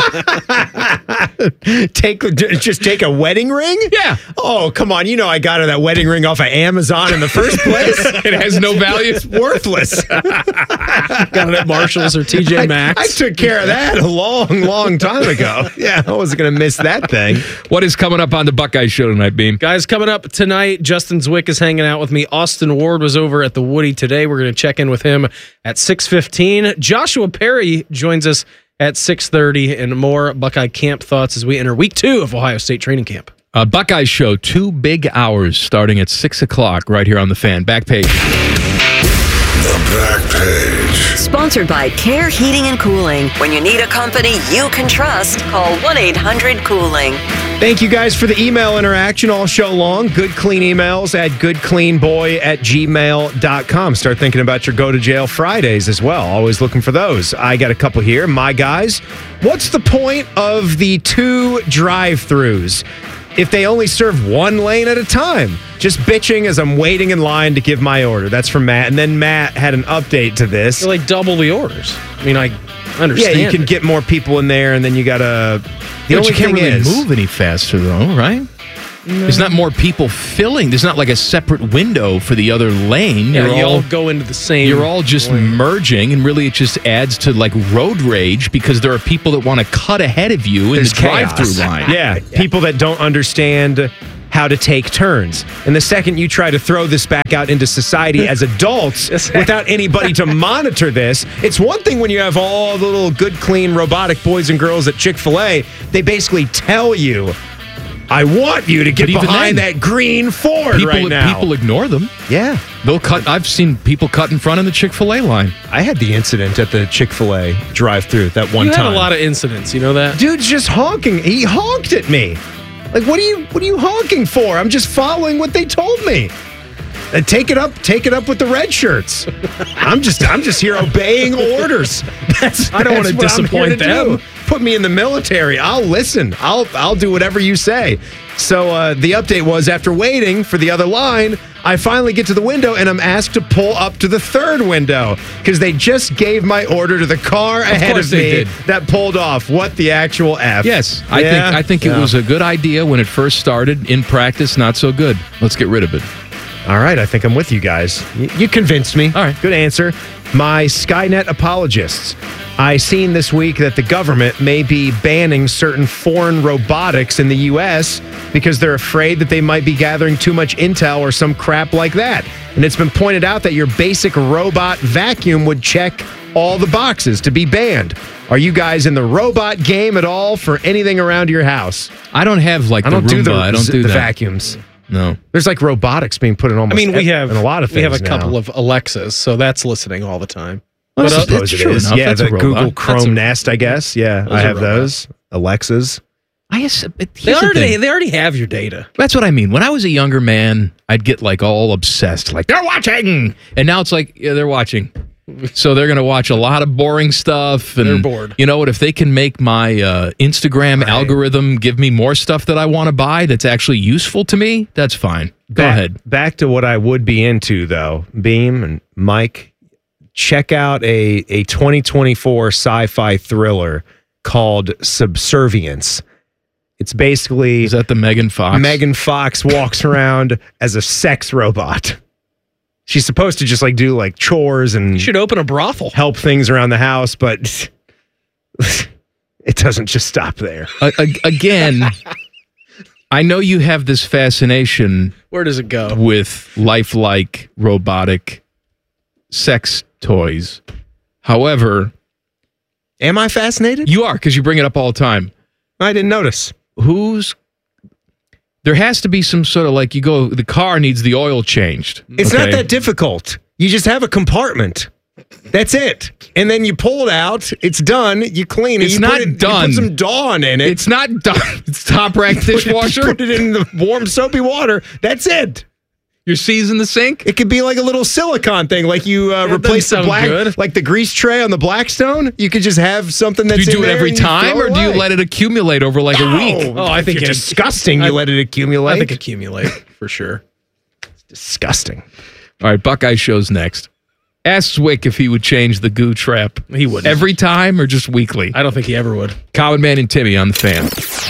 Take just take a wedding ring. Yeah. Oh, come on! You know I got her that wedding ring off of Amazon in the first place. It has no value. It's worthless. Got it at Marshalls or T J Maxx. I, I took care of that a long, long time ago. Yeah, I wasn't going to miss that thing. What is coming up on the Buckeye Show tonight, Beam? Guys, coming up tonight, Justin Zwick is hanging out with me. Austin Ward was over at the Woody today. We're going to check in with him at six fifteen. Joshua Perry joins us at six thirty, and more Buckeye camp thoughts as we enter week two of Ohio State training camp. Uh, Buckeye Show, two big hours starting at six o'clock right here on the Fan. Back page. The back page. Sponsored by Care Heating and Cooling. When you need a company you can trust, call one eight hundred cooling. Thank you guys for the email interaction all show long. Good clean emails at goodcleanboy at gmail dot com. Start thinking about your go to jail Fridays as well. Always looking for those. I got a couple here. My guys, what's the point of the two drive-thrus if they only serve one lane at a time? Just bitching as I'm waiting in line to give my order. That's from Matt. And then Matt had an update to this. They're like double the orders. I mean, I understand. Yeah, you can it. get more people in there, and then you got to... The But only you can't thing really is, move any faster, though, right? No. There's not more people filling. There's not like a separate window for the other lane. Yeah, You're you all, all go into the same. You're all just lane. merging, and really it just adds to like road rage because there are people that want to cut ahead of you in There's the drive-through chaos. line. Yeah, people that don't understand how to take turns. And the second you try to throw this back out into society as adults without anybody to monitor this, it's one thing when you have all the little good, clean, robotic boys and girls at Chick-fil-A. They basically tell you, I want you to get But even behind then, that green Ford people, right now. People ignore them. Yeah. They'll cut. I've seen people cut in front of the Chick-fil-A line. I had the incident at the Chick-fil-A drive-through that one you time. You had a lot of incidents, you know that? Dude's just honking. He honked at me. Like, what are you what are you honking for? I'm just following what they told me. And take it up, take it up with the red shirts. I'm just I'm just here obeying orders. That's I don't that's want to what I'm here disappoint to them. do. Put me in the military. I'll listen. I'll I'll do whatever you say. So uh, the update was after waiting for the other line, I finally get to the window and I'm asked to pull up to the third window because they just gave my order to the car ahead course of they me did. that pulled off. What the actual F? Yes, I Yeah? think I think Yeah. it was a good idea when it first started. In practice, not so good. Let's get rid of it. All right, I think I'm with you guys. You, you convinced me. All right. Good answer. My Skynet apologists. I seen this week that the government may be banning certain foreign robotics in the U S because they're afraid that they might be gathering too much intel or some crap like that. And it's been pointed out that your basic robot vacuum would check all the boxes to be banned. Are you guys in the robot game at all for anything around your house? I don't have like I the don't do Roomba. the, I don't do the that. vacuums. No. There's like robotics being put in almost I mean, we have in a lot of things we have a now. couple of Alexas, so that's listening all the time. Well, But, I uh, suppose it's it true is. enough. Yeah, That's the a robot. Google That's Chrome a- Nest, I guess. Yeah, Those I are have robots. those. Alexas. I guess but They here's the already thing. they already have your data. That's what I mean. When I was a younger man, I'd get like all obsessed, like they're watching, and now it's like yeah, they're watching. So they're going to watch a lot of boring stuff, and They're bored. You know what? If they can make my uh, Instagram algorithm give me more stuff that I want to buy that's actually useful to me, that's fine. Go Back- ahead. Back to what I would be into, though. Beam and Mike, check out a, a twenty twenty-four sci-fi thriller called Subservience. It's basically... Is that the Megan Fox? Megan Fox walks around as a sex robot. She's supposed to just like do like chores and You should open a brothel. help things around the house, but it doesn't just stop there. A- a- again, I know you have this fascination Where does it go? with lifelike robotic sex toys. However, Am I fascinated? you are because you bring it up all the time. I didn't notice. Who's there has to be some sort of like you go the car needs the oil changed. It's okay? not that difficult. You just have a compartment. That's it. And then you pull it out. It's done. You clean it. It's you not put it, done. You put some Dawn in it. It's not done. It's top rack Put it- dishwasher. Put it in the warm soapy water. That's it. You're seizing the sink. It could be like a little silicone thing, like you uh, That replace the doesn't sound black, good. like the grease tray on the Blackstone. You could just have something Do that's you do in it there every and you time, throw or do you away. let it accumulate over like a week? Oh, I think you're it- disgusting. I- you let it accumulate. I think accumulate for sure. disgusting. All right, Buckeye show's next. Ask Zwick if he would change the goo trap. He wouldn't. Every time or just weekly? I don't think he ever would. Common Man and Timmy on the Fan.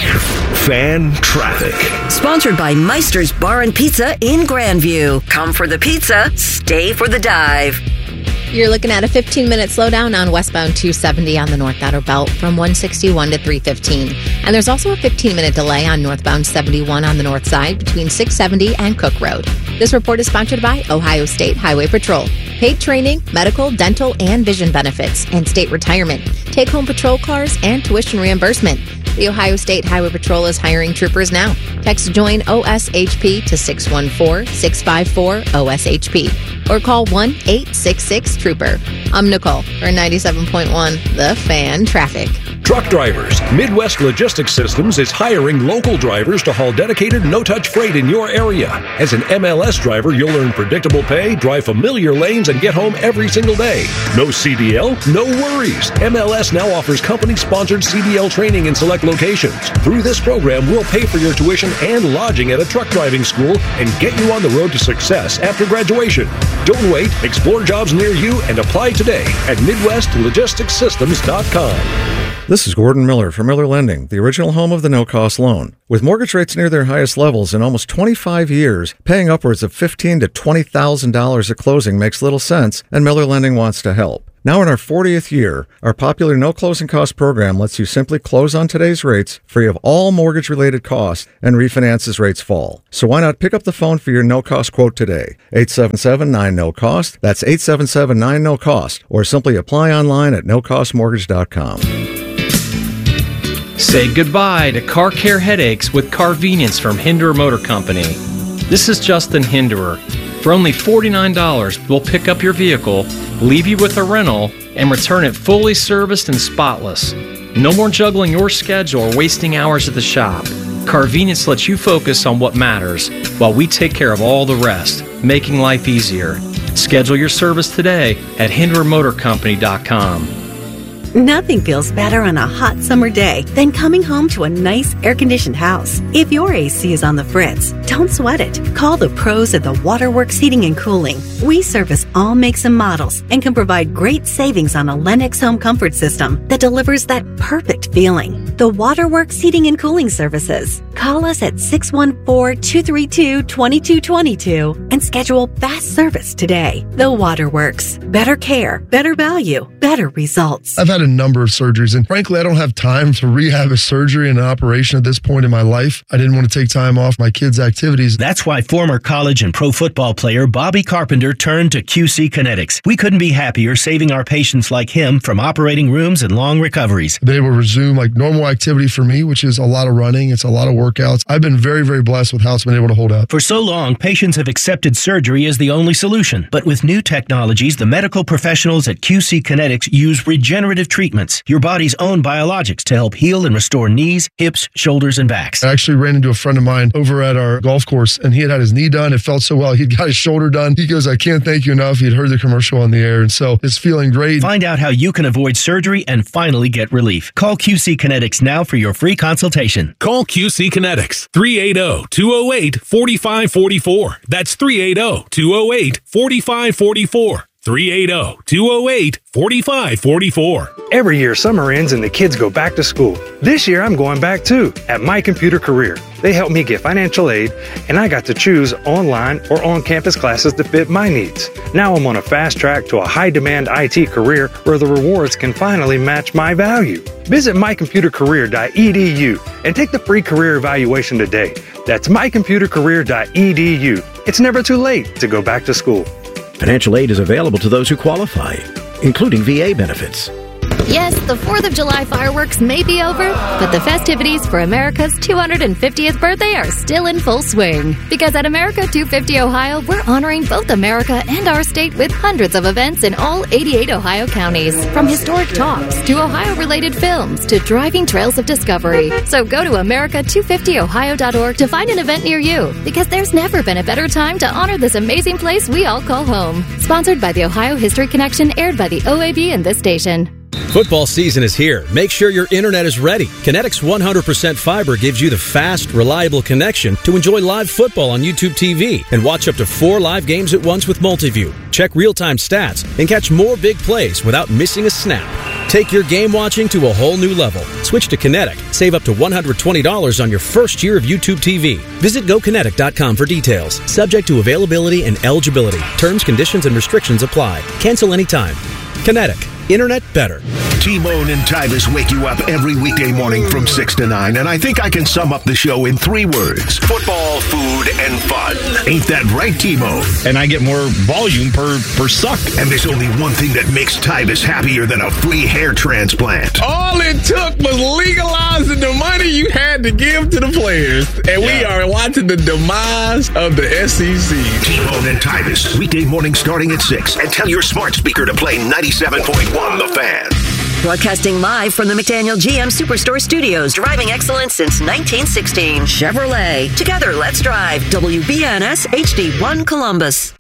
Fan traffic. Sponsored by Meister's Bar and Pizza in Grandview. Come for the pizza, stay for the dive. You're looking at a fifteen-minute slowdown on westbound two seventy on the North Outer Belt from one sixty-one to three fifteen. And there's also a fifteen-minute delay on northbound seventy-one on the north side between six seventy and Cook Road. This report is sponsored by Ohio State Highway Patrol. Paid training, medical, dental, and vision benefits, and state retirement. Take-home patrol cars and tuition reimbursement. The Ohio State Highway Patrol is hiring troopers now. Text JOIN O S H P to six one four, six five four, O S H P or call one eight six six trooper. I'm Nicole for ninety-seven point one The Fan Traffic. Truck drivers. Midwest Logistics Systems is hiring local drivers to haul dedicated, no-touch freight in your area. As an M L S driver, you'll earn predictable pay, drive familiar lanes, and get home every single day. No C D L? No worries. M L S now offers company-sponsored C D L training in select locations. Through this program, we'll pay for your tuition and lodging at a truck driving school and get you on the road to success after graduation. Don't wait. Explore jobs near you and apply today at Midwest Logistics Systems dot com. This is Gordon Miller from Miller Lending, the original home of the no-cost loan. With mortgage rates near their highest levels in almost twenty-five years, paying upwards of fifteen thousand to twenty thousand dollars at closing makes little sense, and Miller Lending wants to help. Now in our fortieth year, our popular no closing cost program lets you simply close on today's rates, free of all mortgage-related costs, and refinance as rates fall. So why not pick up the phone for your no-cost quote today? eight seven seven nine no cost. That's eight seven seven nine no cost. Or simply apply online at no cost mortgage dot com. Say goodbye to car care headaches with Carvenience from Hinderer Motor Company. This is Justin Hinderer. For only forty-nine dollars, we'll pick up your vehicle, leave you with a rental, and return it fully serviced and spotless. No more juggling your schedule or wasting hours at the shop. Carvenience lets you focus on what matters while we take care of all the rest, making life easier. Schedule your service today at hinderer motor company dot com. Nothing feels better on a hot summer day than coming home to a nice air-conditioned house. If your A C is on the fritz, don't sweat it. Call the pros at the Waterworks Heating and Cooling. We service all makes and models and can provide great savings on a Lennox home comfort system that delivers that perfect feeling. The Waterworks Heating and Cooling Services. Call us at six one four, two three two, two two two two and schedule fast service today. The Waterworks. Better care, better value, better results. I've had a number of surgeries, and frankly, I don't have time to rehab a surgery and an operation at this point in my life. I didn't want to take time off my kids' activities. That's why former college and pro football player Bobby Carpenter turned to Q C Kinetics. We couldn't be happier saving our patients like him from operating rooms and long recoveries. They will resume like normal activity for me, which is a lot of running. It's a lot of workouts. I've been very, very blessed with how it's been able to hold up. For so long, patients have accepted surgery as the only solution. But with new technologies, the medical professionals at Q C Kinetics use regenerative treatments, your body's own biologics, to help heal and restore knees, hips, shoulders, and backs. I actually ran into a friend of mine over at our golf course, and he had had his knee done. It felt so well. He'd got his shoulder done. He goes, I can't thank you enough. He'd heard the commercial on the air, and so it's feeling great. Find out how you can avoid surgery and finally get relief. Call Q C Kinetics now for your free consultation. Call Q C Kinetics, three eight zero, two zero eight, four five four four. That's three eight zero, two zero eight, four five four four. three eight zero, two zero eight, four five four four. Every year, summer ends and the kids go back to school. This year, I'm going back too, at My Computer Career. They helped me get financial aid, and I got to choose online or on-campus classes that fit my needs. Now I'm on a fast track to a high-demand I T career where the rewards can finally match my value. Visit my computer career dot e d u and take the free career evaluation today. That's my computer career dot e d u. It's never too late to go back to school. Financial aid is available to those who qualify, including V A benefits. Yes, the fourth of July fireworks may be over, but the festivities for America's two hundred fiftieth birthday are still in full swing. Because at America two fifty Ohio, we're honoring both America and our state with hundreds of events in all eighty-eight Ohio counties. From historic talks to Ohio-related films to driving trails of discovery. So go to America two fifty ohio dot org to find an event near you, because there's never been a better time to honor this amazing place we all call home. Sponsored by the Ohio History Connection, aired by the O A B and this station. Football season is here. Make sure your internet is ready. Kinetics one hundred percent fiber gives you the fast, reliable connection to enjoy live football on YouTube T V and watch up to four live games at once with Multiview. Check real-time stats and catch more big plays without missing a snap. Take your game watching to a whole new level. Switch to Kinetic. Save up to one hundred twenty dollars on your first year of YouTube T V. Visit go kinetic dot com for details. Subject to availability and eligibility. Terms, conditions, and restrictions apply. Cancel anytime. Kinetic. Internet better. T-Bone and Tyvis wake you up every weekday morning from six to nine, and I think I can sum up the show in three words. Football, food, and fun. Ain't that right, T-Bone? And I get more volume per, per suck. And there's only one thing that makes Tyvis happier than a free hair transplant. All it took was legalizing the money you had to give to the players. And yeah. we are watching the demise of the S E C. T-Bone and Tyvis, weekday morning starting at six. And tell your smart speaker to play ninety-seven point one The Fan. Broadcasting live from the McDaniel G M Superstore Studios. Driving excellence since nineteen sixteen. Chevrolet. Together, let's drive. W B N S H D one Columbus.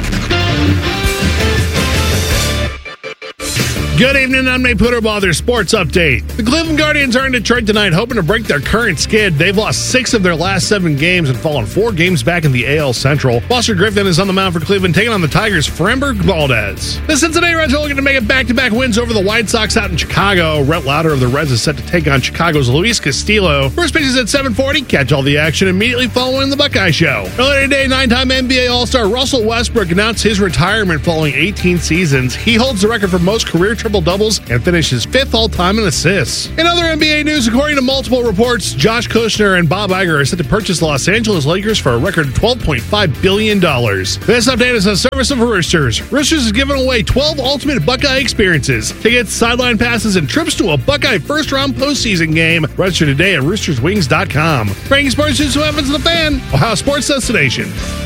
Good evening, I'm Nate Putterball, their sports update. The Cleveland Guardians are in Detroit tonight, hoping to break their current skid. They've lost six of their last seven games and fallen four games back in the A L Central. Buster Griffin is on the mound for Cleveland, taking on the Tigers' Framber Valdez. The Cincinnati Reds are looking to make it back-to-back wins over the White Sox out in Chicago. Rhett Lauder of the Reds is set to take on Chicago's Luis Castillo. First pitch is at seven forty. Catch all the action immediately following the Buckeye Show. Earlier today, nine-time N B A All-Star Russell Westbrook announced his retirement following eighteen seasons. He holds the record for most career triple-doubles and finishes fifth all-time in assists. In other N B A news, according to multiple reports, Josh Kushner and Bob Iger are set to purchase the Los Angeles Lakers for a record twelve point five billion dollars. This update is a service of Roosters. Roosters is giving away twelve ultimate Buckeye experiences. Tickets, sideline passes, and trips to a Buckeye first-round postseason game. Register today at roosters wings dot com. Breaking sports news, what happens to the Fan, Ohio sports destination.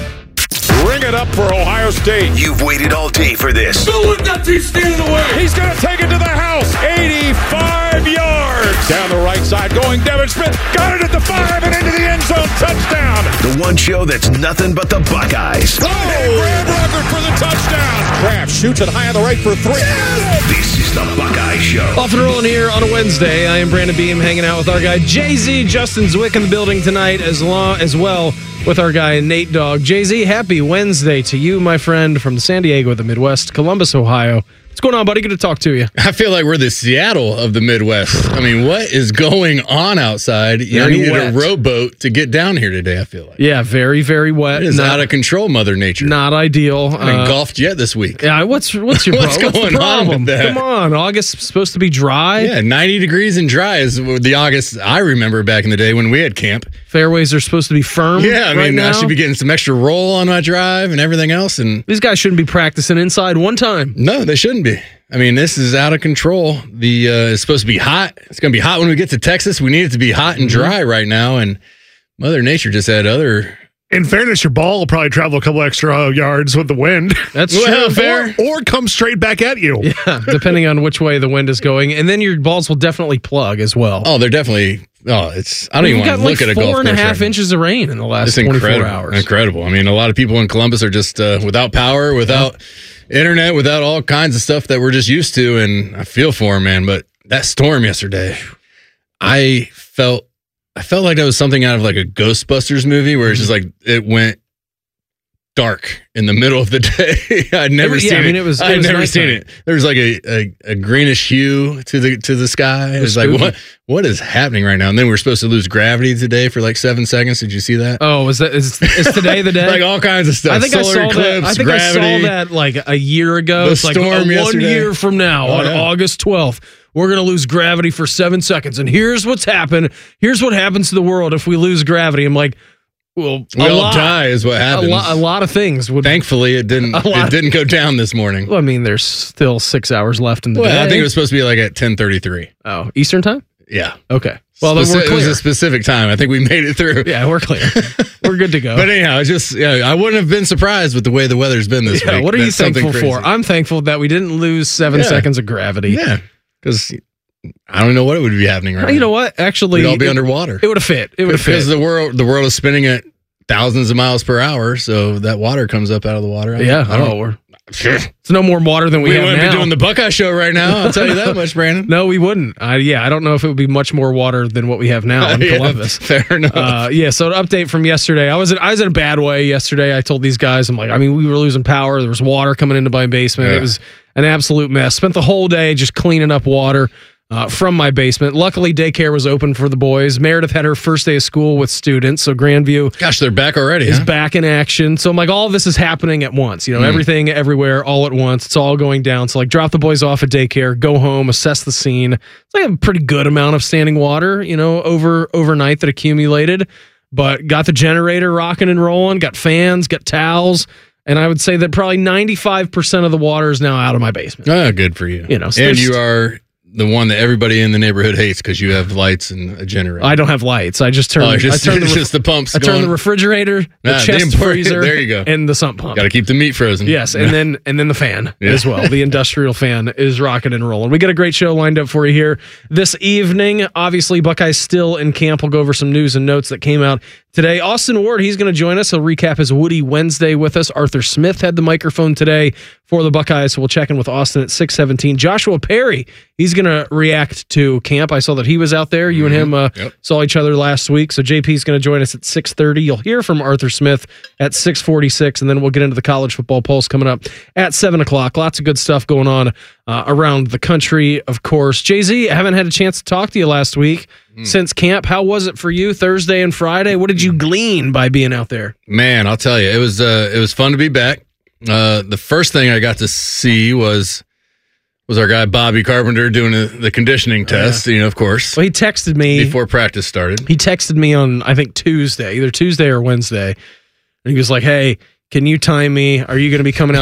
Bring it up for Ohio State. You've waited all day for this. Bill with that team stealing away. He's going to take it to the house. eighty-five yards. Down the right side going Devin Smith. Got it at the five and into the end zone. Touchdown. The one show that's nothing but the Buckeyes. Oh, Graham Rucker for the touchdown. Kraft shoots it high on the right for three. Yes! This is the Buckeye Show. Off and rolling here on a Wednesday. I am Brandon Beam hanging out with our guy Jay-Z. Justin Zwick in the building tonight as, long, as well with our guy Nate Dogg. Jay-Z, happy Wednesday to you, my friend, from San Diego, the Midwest, Columbus, Ohio. What's going on, buddy? Good to talk to you. I feel like we're the Seattle of the Midwest. I mean, what is going on outside? You Very needed wet. a rowboat to get down here today, I feel like. Yeah, very, very wet. It is Not- out of control, Mother Nature. Not ideal. I haven't Uh, golfed yet this week. Yeah, what's what's your What's pro- what's going the on problem? with that? Come on, August's supposed to be dry. Yeah, ninety degrees and dry is the August I remember back in the day when we had camp. Fairways are supposed to be firm. Yeah, I right mean, now. I should be getting some extra roll on my drive and everything else. And These guys shouldn't be practicing inside one time. No, they shouldn't be. I mean, this is out of control. The uh, it's supposed to be hot. It's going to be hot when we get to Texas. We need it to be hot and dry right now. And Mother Nature just had other. In fairness, your ball will probably travel a couple extra yards with the wind. That's Well, true. fair. Or, or come straight back at you. Yeah, depending on which way the wind is going. And then your balls will definitely plug as well. Oh, they're definitely. Oh, it's. I don't We've even want got to look like at a golf four and a course half right inches of rain in the now. last It's twenty-four incredible. hours. Incredible. I mean, a lot of people in Columbus are just uh, without power, without internet, without all kinds of stuff that we're just used to. And I feel for them, man. But that storm yesterday, I felt. I felt like that was something out of like a Ghostbusters movie where it's just like it went dark in the middle of the day. I'd never It was- yeah, seen I it. mean, it was- it I'd was never seen nighttime. it. There was like a, a, a greenish hue to the to the sky. It was was like spooky. what what is happening right now? And then we were supposed to lose gravity today for like seven seconds. Did you see that? Oh, is that is, is today the day? Like all kinds of stuff. I think Solar I saw eclipse, that. I think gravity. I saw that like a year ago. The It's like storm uh, one yesterday. year from now, Oh, on yeah. August twelfth, we're going to lose gravity for seven seconds. And here's what's happened. Here's what happens to the world if we lose gravity. I'm like, well, We a all lot, die is what a, happens. lot, a lot of things would. Thankfully, it didn't. A lot. It didn't go down this morning. Well, I mean, there's still six hours left in the Well, day. I think it was supposed to be like at ten thirty-three. Oh, Eastern time? Yeah. Okay. Well, then Speci- we're It was clear. a specific time. I think we made it through. Yeah, we're clear. We're good to go. But anyhow, it's just yeah, I wouldn't have been surprised with the way the weather's been this Yeah, week. what are you That's something thankful for? crazy. I'm thankful that we didn't lose seven Yeah. seconds of gravity. Yeah, because I don't know what would be happening right You now. know what? Actually, We'd all be it- underwater. It would have fit. It would have fit. because the world the world is spinning at thousands of miles per hour, so that water comes up out of the water. I don't- Yeah. I don't. Oh, we're, it's no more water than we, we have wouldn't now. be doing the Buckeye Show right now. I'll tell you that much, Brandon. No, we wouldn't. I, yeah, I don't know if it would be much more water than what we have now in Yeah, Columbus. fair enough. Uh, yeah. So an update from yesterday. I was in, I was in a bad way yesterday. I told these guys, I'm like, I mean, we were losing power. There was water coming into my basement. Yeah. It was an absolute mess. Spent the whole day just cleaning up water uh, from my basement. Luckily, daycare was open for the boys. Meredith had her first day of school with students, so Grandview Gosh, they're back already. is huh? back in action. So I'm like, all of this is happening at once. You know, Mm. everything, everywhere, all at once. It's all going down. So like, drop the boys off at daycare, go home, assess the scene. It's like a pretty good amount of standing water, you know, over overnight that accumulated. But got the generator rocking and rolling. Got fans, got towels. And I would say that probably ninety-five percent of the water is now out of my basement. Oh, good for you. You know, so and there's- you are the one that everybody in the neighborhood hates because you have lights and a generator. I don't have lights. I just turn. Oh, just, I turn the, it's just the pumps. I turn going. the refrigerator, the Nah, chest the freezer. There you go. And the sump pump. Got to keep the meat frozen. Yes, and then and then the fan Yeah. as well. The industrial fan is rocking and rolling. We got a great show lined up for you here this evening. Obviously, Buckeyes still in camp. We'll go over some news and notes that came out today. Austin Ward, he's going to join us. He'll recap his Woody Wednesday with us. Arthur Smith had the microphone today for the Buckeyes, so we'll check in with Austin at six seventeen. Joshua Perry, he's going to react to camp. I saw that he was out there. You Mm-hmm. and him uh, Yep. saw each other last week, so J P's going to join us at six thirty. You'll hear from Arthur Smith at six forty-six, and then we'll get into the College Football Pulse coming up at seven o'clock. Lots of good stuff going on uh, around the country, of course. Jay-Z, I haven't had a chance to talk to you last week Mm. since camp. How was it for you Thursday and Friday? What did you glean by being out there? Man, I'll tell you, it was uh, it was fun to be back. Uh, the first thing I got to see was was our guy Bobby Carpenter doing a, the conditioning test. You know, of course. Well, he texted me before practice started. He texted me on I think Tuesday, either Tuesday or Wednesday, and he was like, "Hey, can you time me? Are you going to be coming out